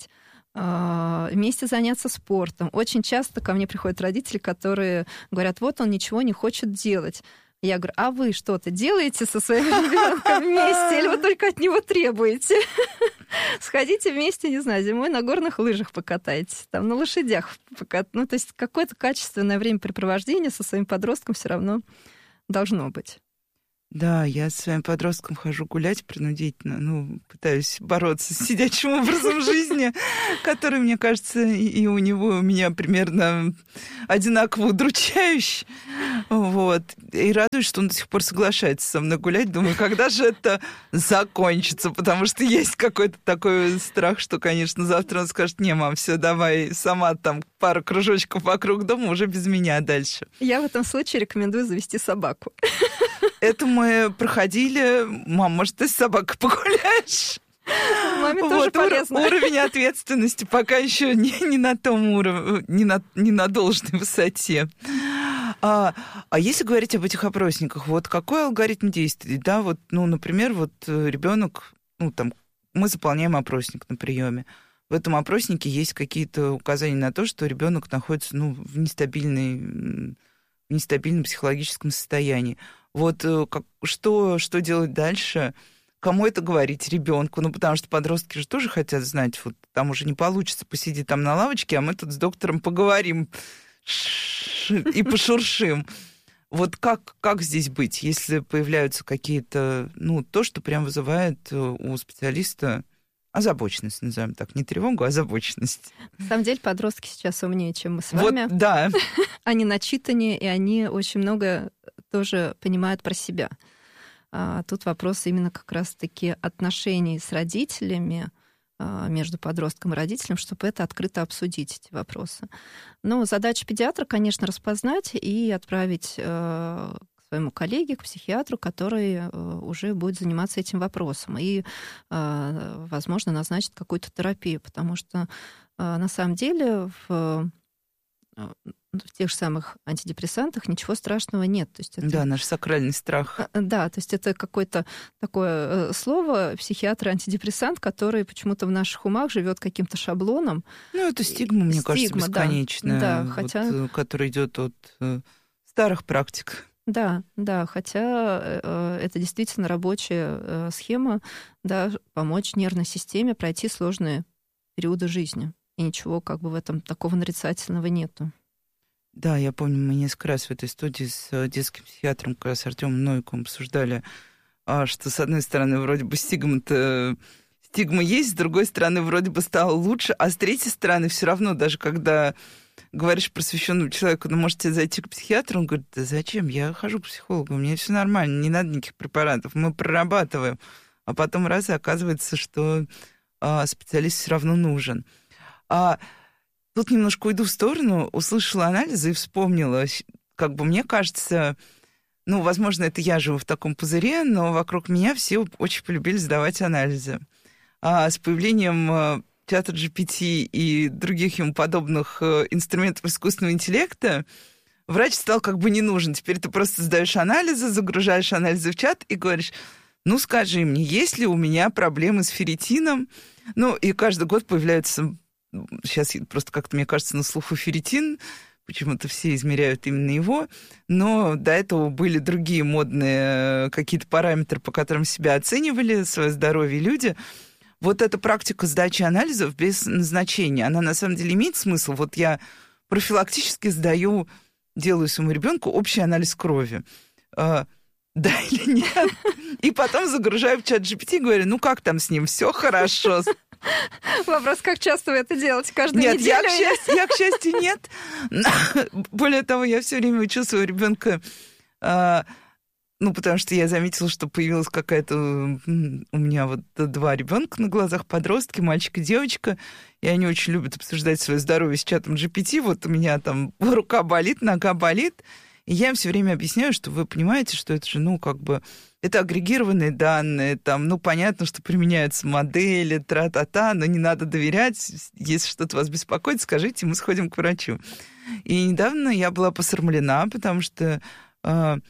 Speaker 9: вместе заняться спортом. Очень часто ко мне приходят родители, которые говорят, вот он ничего не хочет делать. Я говорю, а вы что-то делаете со своим ребенком вместе, или вы только от него требуете? Сходите вместе, не знаю, зимой на горных лыжах покатайтесь, там на лошадях покатайтесь. Ну, то есть какое-то качественное времяпрепровождение со своим подростком все равно должно быть.
Speaker 8: Да, я со своим подростком хожу гулять принудительно, ну, пытаюсь бороться с сидячим образом жизни, который, мне кажется, и у него, и у меня примерно одинаково удручающий. Вот. И радуюсь, что он до сих пор соглашается со мной гулять. Думаю, когда же это закончится? Потому что есть какой-то такой страх, что, конечно, завтра он скажет, не, мам, все, давай сама там пару кружочков вокруг дома, уже без меня дальше.
Speaker 9: Я в этом случае рекомендую завести собаку.
Speaker 8: Это мы проходили. Мам, может, ты с собакой погуляешь?
Speaker 9: Маме
Speaker 8: вот,
Speaker 9: тоже полезно.
Speaker 8: Уровень ответственности пока еще не, не на том уровне, не на, не на должной высоте. А, а если говорить об этих опросниках, вот какой алгоритм действий? Да, вот, ну, например, вот ребенок, ну, там, мы заполняем опросник на приеме. В этом опроснике есть какие-то указания на то, что ребенок находится, ну, в нестабильной, в нестабильном психологическом состоянии. Вот как, что, что делать дальше? Кому это говорить? Ребенку? Ну, потому что подростки же тоже хотят знать. Вот там уже не получится посидеть там на лавочке, а мы тут с доктором поговорим и пошуршим. Вот как, как здесь быть, если появляются какие-то... Ну, то, что прям вызывает у специалиста озабоченность, назовем так. Не тревогу, а озабоченность.
Speaker 9: На самом деле подростки сейчас умнее, чем мы с вами.
Speaker 8: Вот, да.
Speaker 9: Они начитаннее, и они очень много тоже понимают про себя. А тут вопрос именно как раз-таки отношений с родителями, между подростком и родителем, чтобы это открыто обсудить, эти вопросы. Но задача педиатра, конечно, распознать и отправить к своему коллеге, к психиатру, который уже будет заниматься этим вопросом. И, возможно, назначит какую-то терапию, потому что на самом деле в в тех же самых антидепрессантах ничего страшного нет. То есть это...
Speaker 8: Да, наш сакральный страх.
Speaker 9: Да, то есть это какое-то такое слово психиатр-антидепрессант, который почему-то в наших умах живет каким-то шаблоном.
Speaker 8: Ну, это стигма, мне
Speaker 9: стигма,
Speaker 8: кажется, бесконечная,
Speaker 9: да,
Speaker 8: вот,
Speaker 9: хотя...
Speaker 8: которая идет от э, старых практик.
Speaker 9: Да, да, хотя э, это действительно рабочая э, схема, да, помочь нервной системе пройти сложные периоды жизни. И ничего как бы в этом такого нарицательного нету.
Speaker 8: Да, я помню, мы несколько раз в этой студии с детским психиатром, как раз с Артёмом Новиковым обсуждали, что, с одной стороны, вроде бы стигма-то... стигма есть, с другой стороны, вроде бы стало лучше, а с третьей стороны, все равно, даже когда говоришь просвещенному человеку, ну, можете зайти к психиатру, он говорит, да зачем, я хожу к психологу, у меня все нормально, не надо никаких препаратов, мы прорабатываем. А потом раз, и оказывается, что а, специалист все равно нужен. А тут немножко уйду в сторону, услышала анализы и вспомнила, как бы мне кажется, ну, возможно, это я живу в таком пузыре, но вокруг меня все очень полюбили сдавать анализы. А с появлением чата джи пи ти и других ему подобных инструментов искусственного интеллекта врач стал как бы не нужен. Теперь ты просто сдаешь анализы, загружаешь анализы в чат и говоришь, ну, скажи мне, есть ли у меня проблемы с ферритином? Ну, и каждый год появляются... Сейчас просто как-то, мне кажется, на слуху ферритин, почему-то все измеряют именно его, но до этого были другие модные какие-то параметры, по которым себя оценивали, свое здоровье люди. Вот эта практика сдачи анализов без назначения, она на самом деле имеет смысл. Вот я профилактически сдаю, делаю своему ребенку общий анализ крови. Да или нет? И потом загружаю в чат джи пи ти и говорю, ну как там с ним, все хорошо.
Speaker 9: Вопрос, как часто вы это делаете? Каждую
Speaker 8: нет,
Speaker 9: неделю?
Speaker 8: Я, к счастью, я, к счастью, нет. Более того, я все время учу своего ребенка, а, ну, потому что я заметила, что появилась какая-то... У меня вот два ребенка на глазах, подростки, мальчик и девочка, и они очень любят обсуждать свое здоровье с чатом джи пи ти. Вот у меня там рука болит, нога болит, и я им все время объясняю, что вы понимаете, что это же, ну, как бы... Это агрегированные данные, там, ну, понятно, что применяются модели, тра-та-та, но не надо доверять. Если что-то вас беспокоит, скажите, мы сходим к врачу. И недавно я была посрамлена, потому что э,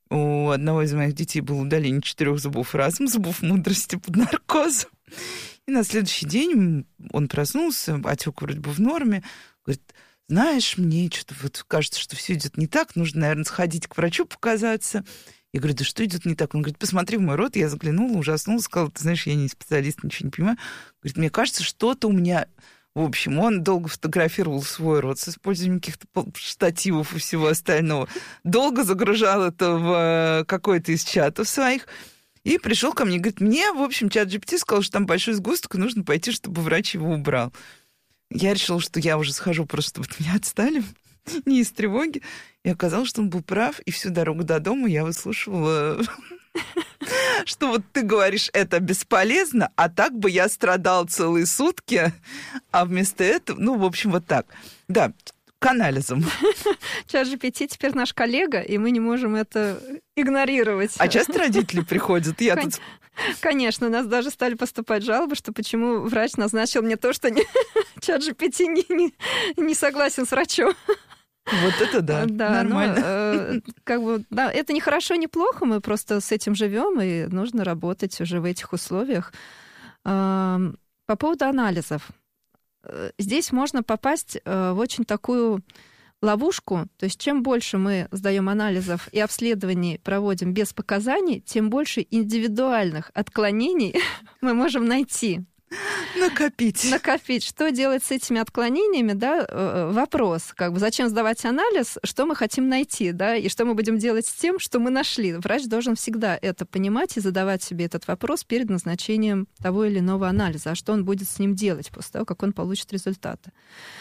Speaker 8: у одного из моих детей было удаление четырех зубов разом, зубов мудрости под наркозом. И на следующий день он проснулся, отек вроде бы в норме, говорит, знаешь, мне что-то вот кажется, что все идет не так, нужно, наверное, сходить к врачу показаться. Я говорю, да что идет не так? Он говорит, посмотри в мой рот. Я заглянула, ужаснула, сказала, ты знаешь, я не специалист, ничего не понимаю. Говорит, мне кажется, что-то у меня... В общем, он долго фотографировал свой рот с использованием каких-то штативов и всего остального. Долго загружал это в какой-то из чатов своих. И пришел ко мне и говорит, мне, в общем, чат джи пи ти сказал, что там большой сгусток, и нужно пойти, чтобы врач его убрал. Я решила, что я уже схожу просто, чтобы от меня отстали, не из тревоги. И оказалось, что он был прав, и всю дорогу до дома я выслушивала... что вот ты говоришь, это бесполезно, а так бы я страдал целые сутки, а вместо этого, ну, в общем, вот так. Да, к анализам.
Speaker 9: чат джи пи ти теперь наш коллега, и мы не можем это игнорировать.
Speaker 8: А часто родители приходят? Я
Speaker 9: Кон...
Speaker 8: тут...
Speaker 9: Конечно, у нас даже стали поступать жалобы, что почему врач назначил мне то, что не... чат джи пи ти не, не, не согласен с врачом.
Speaker 8: Вот это да,
Speaker 9: да
Speaker 8: нормально.
Speaker 9: Но, э, как бы, да, это не хорошо, не плохо, мы просто с этим живем, и нужно работать уже в этих условиях. Э, по поводу анализов. Здесь можно попасть в очень такую ловушку, то есть чем больше мы сдаем анализов и обследований проводим без показаний, тем больше индивидуальных отклонений мы можем найти.
Speaker 8: Накопить.
Speaker 9: Накопить. Что делать с этими отклонениями, да, вопрос, как бы, зачем сдавать анализ, что мы хотим найти, да, и что мы будем делать с тем, что мы нашли. Врач должен всегда это понимать и задавать себе этот вопрос перед назначением того или иного анализа, а что он будет с ним делать после того, как он получит результаты.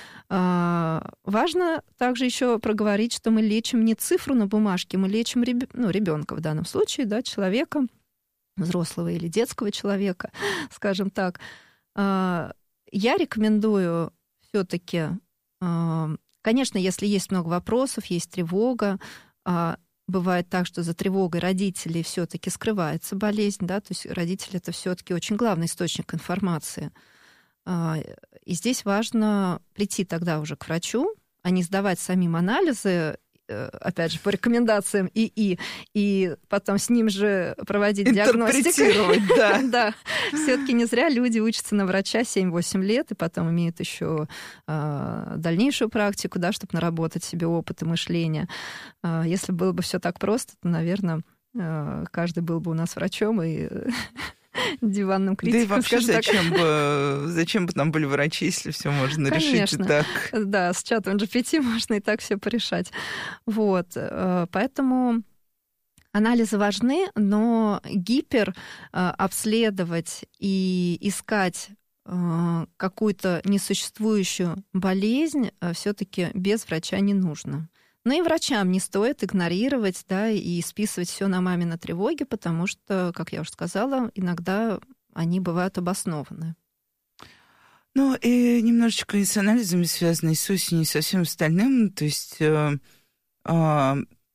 Speaker 9: Важно также еще проговорить, что мы лечим не цифру на бумажке, мы лечим реб... ну, ребенка в данном случае, да, человека, взрослого или детского человека, скажем так. Я рекомендую все-таки, конечно, если есть много вопросов, есть тревога, бывает так, что за тревогой родителей все-таки скрывается болезнь, да, то есть родители это все-таки очень главный источник информации. И здесь важно прийти тогда уже к врачу, а не сдавать самим анализы, опять же, по рекомендациям ИИ, и потом с ним же проводить диагностику.
Speaker 8: Да.
Speaker 9: Да. Все-таки не зря люди учатся на врача семь-восемь лет, и потом имеют еще э, дальнейшую практику, да, чтобы наработать себе опыт и мышление. Э, если было бы все так просто, то, наверное, э, каждый был бы у нас врачом и диванным критиком.
Speaker 8: Да и вообще, зачем бы, зачем бы нам были врачи, если все можно
Speaker 9: Конечно.
Speaker 8: решить и так?
Speaker 9: Да, с чатом джи пи ти можно и так все порешать. Вот, поэтому анализы важны, но гипер обследовать и искать какую-то несуществующую болезнь все-таки без врача не нужно. Но и врачам не стоит игнорировать, да, и списывать все на мамины тревоги, потому что, как я уже сказала, иногда они бывают обоснованы.
Speaker 8: Ну, и немножечко и с анализами связано, и с осенью, и со всем остальным. То есть, э, э,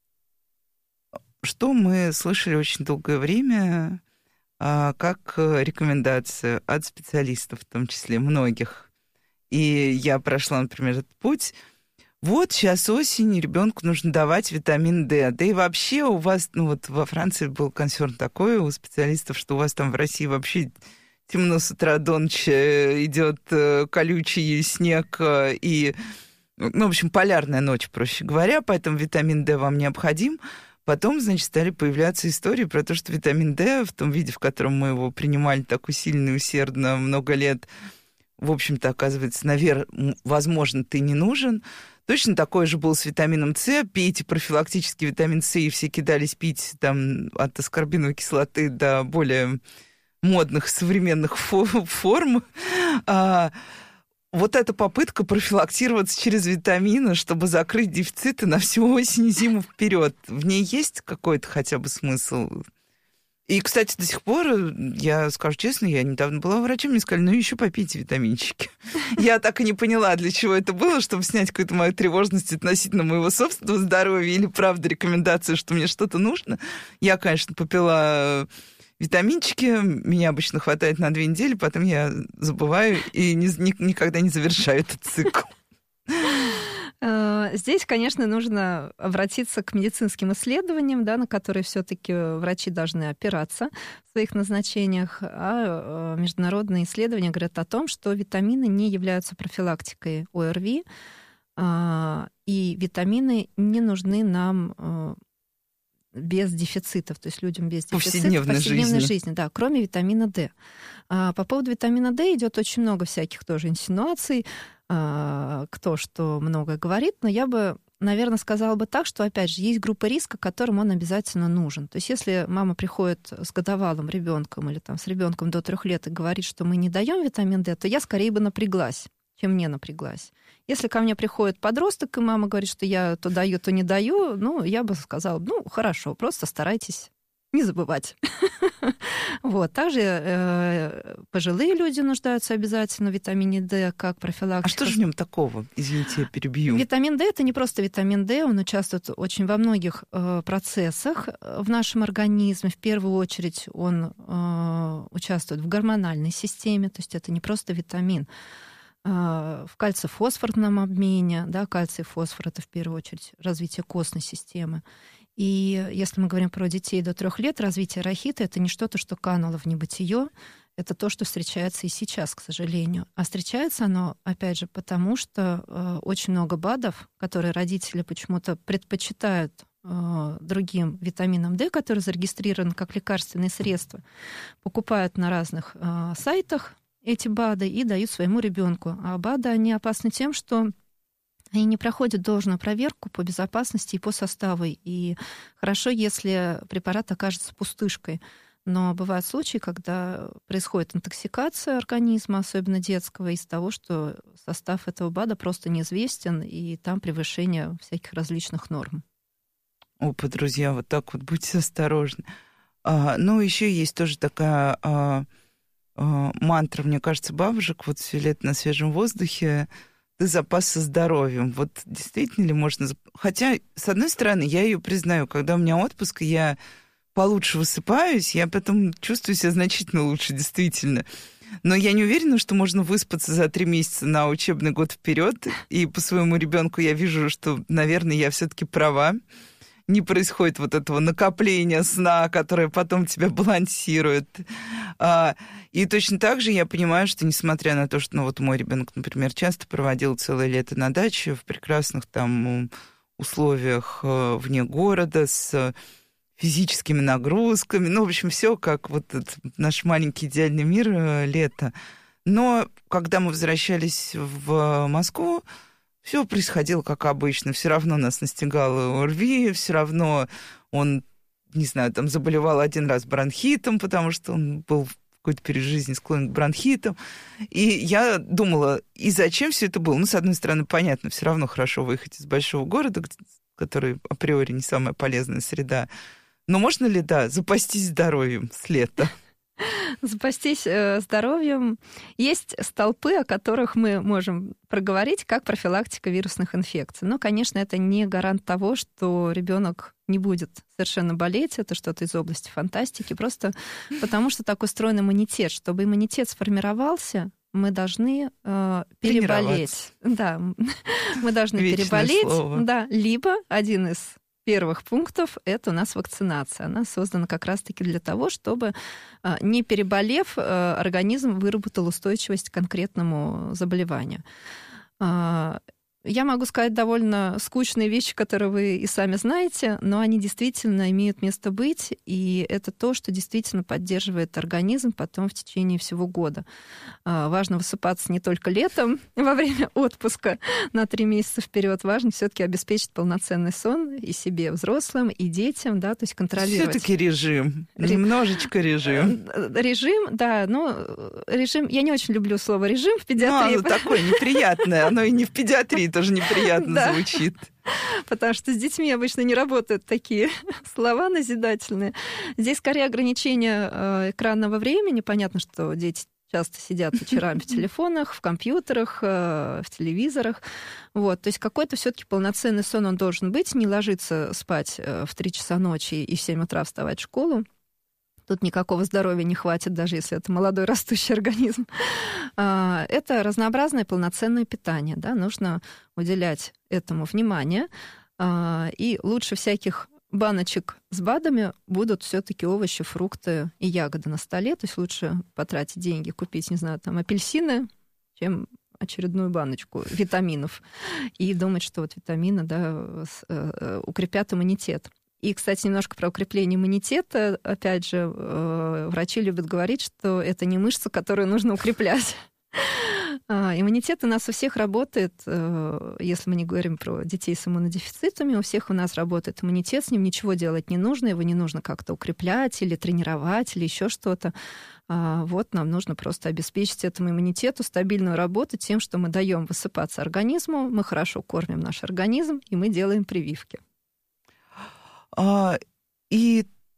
Speaker 8: что мы слышали очень долгое время, э, как рекомендация от специалистов, в том числе многих. И я прошла, например, этот путь. Вот сейчас осень, ребенку нужно давать витамин D. Да и вообще у вас, ну вот во Франции был консерн такой у специалистов, что у вас там в России вообще темно с утра до ночи, идет колючий снег и, ну, в общем, полярная ночь, проще говоря, поэтому витамин D вам необходим. Потом, значит, стали появляться истории про то, что витамин D в том виде, в котором мы его принимали так усиленно и усердно много лет, в общем-то, оказывается, наверное, возможно, ты не нужен. Точно такое же было с витамином С. Пейте профилактический витамин С, и все кидались пить там, от аскорбиновой кислоты до более модных современных форм. А, вот эта попытка профилактироваться через витамины, чтобы закрыть дефициты на всю осень и зиму вперед, в ней есть какой-то хотя бы смысл? И, кстати, до сих пор, я скажу честно, я недавно была врачом, мне сказали, ну еще попейте витаминчики. Я так и не поняла, для чего это было, чтобы снять какую-то мою тревожность относительно моего собственного здоровья или, правда, рекомендация, что мне что-то нужно. Я, конечно, попила витаминчики, меня обычно хватает на две недели, потом я забываю и ни, ни, никогда не завершаю этот цикл.
Speaker 9: Здесь, конечно, нужно обратиться к медицинским исследованиям, да, на которые все-таки врачи должны опираться в своих назначениях. А международные исследования говорят о том, что витамины не являются профилактикой ОРВИ, и витамины не нужны нам без дефицитов, то есть людям без дефицитов
Speaker 8: повседневной,
Speaker 9: повседневной
Speaker 8: жизни.
Speaker 9: жизни, да, кроме витамина D. По поводу витамина D идет очень много всяких тоже инсинуаций, кто что много говорит, но я бы, наверное, сказала бы так, что, опять же, есть группа риска, которым он обязательно нужен. То есть если мама приходит с годовалым ребенком или там, с ребенком до трех лет и говорит, что мы не даем витамин D, то я скорее бы напряглась, чем не напряглась. Если ко мне приходит подросток, и мама говорит, что я то даю, то не даю, ну, я бы сказала, ну, хорошо, просто старайтесь не забывать. Вот. Также э, пожилые люди нуждаются обязательно в витамине D как профилактика.
Speaker 8: А что же в нем такого? Извините, я перебью.
Speaker 9: Витамин D — это не просто витамин D, он участвует очень во многих э, процессах в нашем организме. В первую очередь он э, участвует в гормональной системе, то есть это не просто витамин. Э, в кальций-фосфорном обмене, да, кальций и фосфор — это в первую очередь развитие костной системы. И если мы говорим про детей до трех лет, развитие рахита — это не что-то, что кануло в небытие, это то, что встречается и сейчас, к сожалению. А встречается оно, опять же, потому что э, очень много БАДов, которые родители почему-то предпочитают э, другим витаминам D, который зарегистрирован как лекарственные средства, покупают на разных э, сайтах эти БАДы и дают своему ребенку. А БАДы, они опасны тем, что они не проходят должную проверку по безопасности и по составу. И хорошо, если препарат окажется пустышкой. Но бывают случаи, когда происходит интоксикация организма, особенно детского, из-за того, что состав этого БАДа просто неизвестен, и там превышение всяких различных норм.
Speaker 8: Опа, друзья, вот так вот будьте осторожны. А, ну, еще есть тоже такая а, а, мантра, мне кажется, бабушек, вот все лето на свежем воздухе, ты запас со здоровьем. Вот действительно ли можно... Хотя, с одной стороны, я ее признаю, когда у меня отпуск, я получше высыпаюсь, я потом чувствую себя значительно лучше, действительно. Но я не уверена, что можно выспаться за три месяца на учебный год вперед. И по своему ребенку я вижу, что, наверное, я все-таки права. Не происходит вот этого накопления сна, которое потом тебя балансирует. И точно так же я понимаю, что несмотря на то, что ну, вот мой ребенок, например, часто проводил целое лето на даче в прекрасных там условиях вне города с физическими нагрузками, ну, в общем, все как вот этот наш маленький идеальный мир лето. Но когда мы возвращались в Москву, все происходило как обычно. Все равно нас настигало ОРВИ, все равно он, не знаю, там заболевал один раз бронхитом, потому что он был в какой-то период жизни склонен к бронхитам. И я думала, и зачем все это было? Ну, с одной стороны, понятно, все равно хорошо выехать из большого города, который априори не самая полезная среда. Но можно ли, да, запастись здоровьем с лета?
Speaker 9: Запастись э, здоровьем. Есть столпы, о которых мы можем проговорить, как профилактика вирусных инфекций. Но, конечно, это не гарант того, что ребенок не будет совершенно болеть. Это что-то из области фантастики. Просто потому что так устроен иммунитет. Чтобы иммунитет сформировался, мы должны э, переболеть. Да, мы должны
Speaker 8: Вечное
Speaker 9: переболеть.
Speaker 8: слово.
Speaker 9: Да, либо один из первых пунктов — это у нас вакцинация. Она создана как раз-таки для того, чтобы, не переболев, организм выработал устойчивость к конкретному заболеванию. Я могу сказать довольно скучные вещи, которые вы и сами знаете, но они действительно имеют место быть, и это то, что действительно поддерживает организм потом в течение всего года. Важно высыпаться не только летом во время отпуска на три месяца вперед, важно все-таки обеспечить полноценный сон и себе, взрослым, и детям, да, то есть контролировать.
Speaker 8: Все-таки режим, немножечко режим.
Speaker 9: Режим, да, но режим, я не очень люблю слово режим в педиатрии.
Speaker 8: Ну, оно такое неприятное, оно и не в педиатрии тоже неприятно
Speaker 9: да.
Speaker 8: звучит.
Speaker 9: Потому что с детьми обычно не работают такие слова назидательные. Здесь скорее ограничение экранного времени. Понятно, что дети часто сидят вечерами в телефонах, в компьютерах, в телевизорах. Вот. То есть какой-то все-таки полноценный сон он должен быть, не ложиться спать в три часа ночи и в семь утра вставать в школу. Тут никакого здоровья не хватит, даже если это молодой растущий организм. Это разнообразное полноценное питание. Да? Нужно уделять этому внимание. И лучше всяких баночек с БАДами будут все-таки овощи, фрукты и ягоды на столе. То есть лучше потратить деньги, купить, не знаю, там апельсины, чем очередную баночку витаминов. И думать, что вот витамины, да, укрепят иммунитет. И, кстати, немножко про укрепление иммунитета. Опять же, врачи любят говорить, что это не мышца, которую нужно укреплять. Иммунитет у нас у всех работает, если мы не говорим про детей с иммунодефицитами, у всех у нас работает иммунитет, с ним ничего делать не нужно, его не нужно как-то укреплять или тренировать, или еще что-то. Вот нам нужно просто обеспечить этому иммунитету стабильную работу тем, что мы даем высыпаться организму, мы хорошо кормим наш организм, и мы делаем прививки.
Speaker 8: И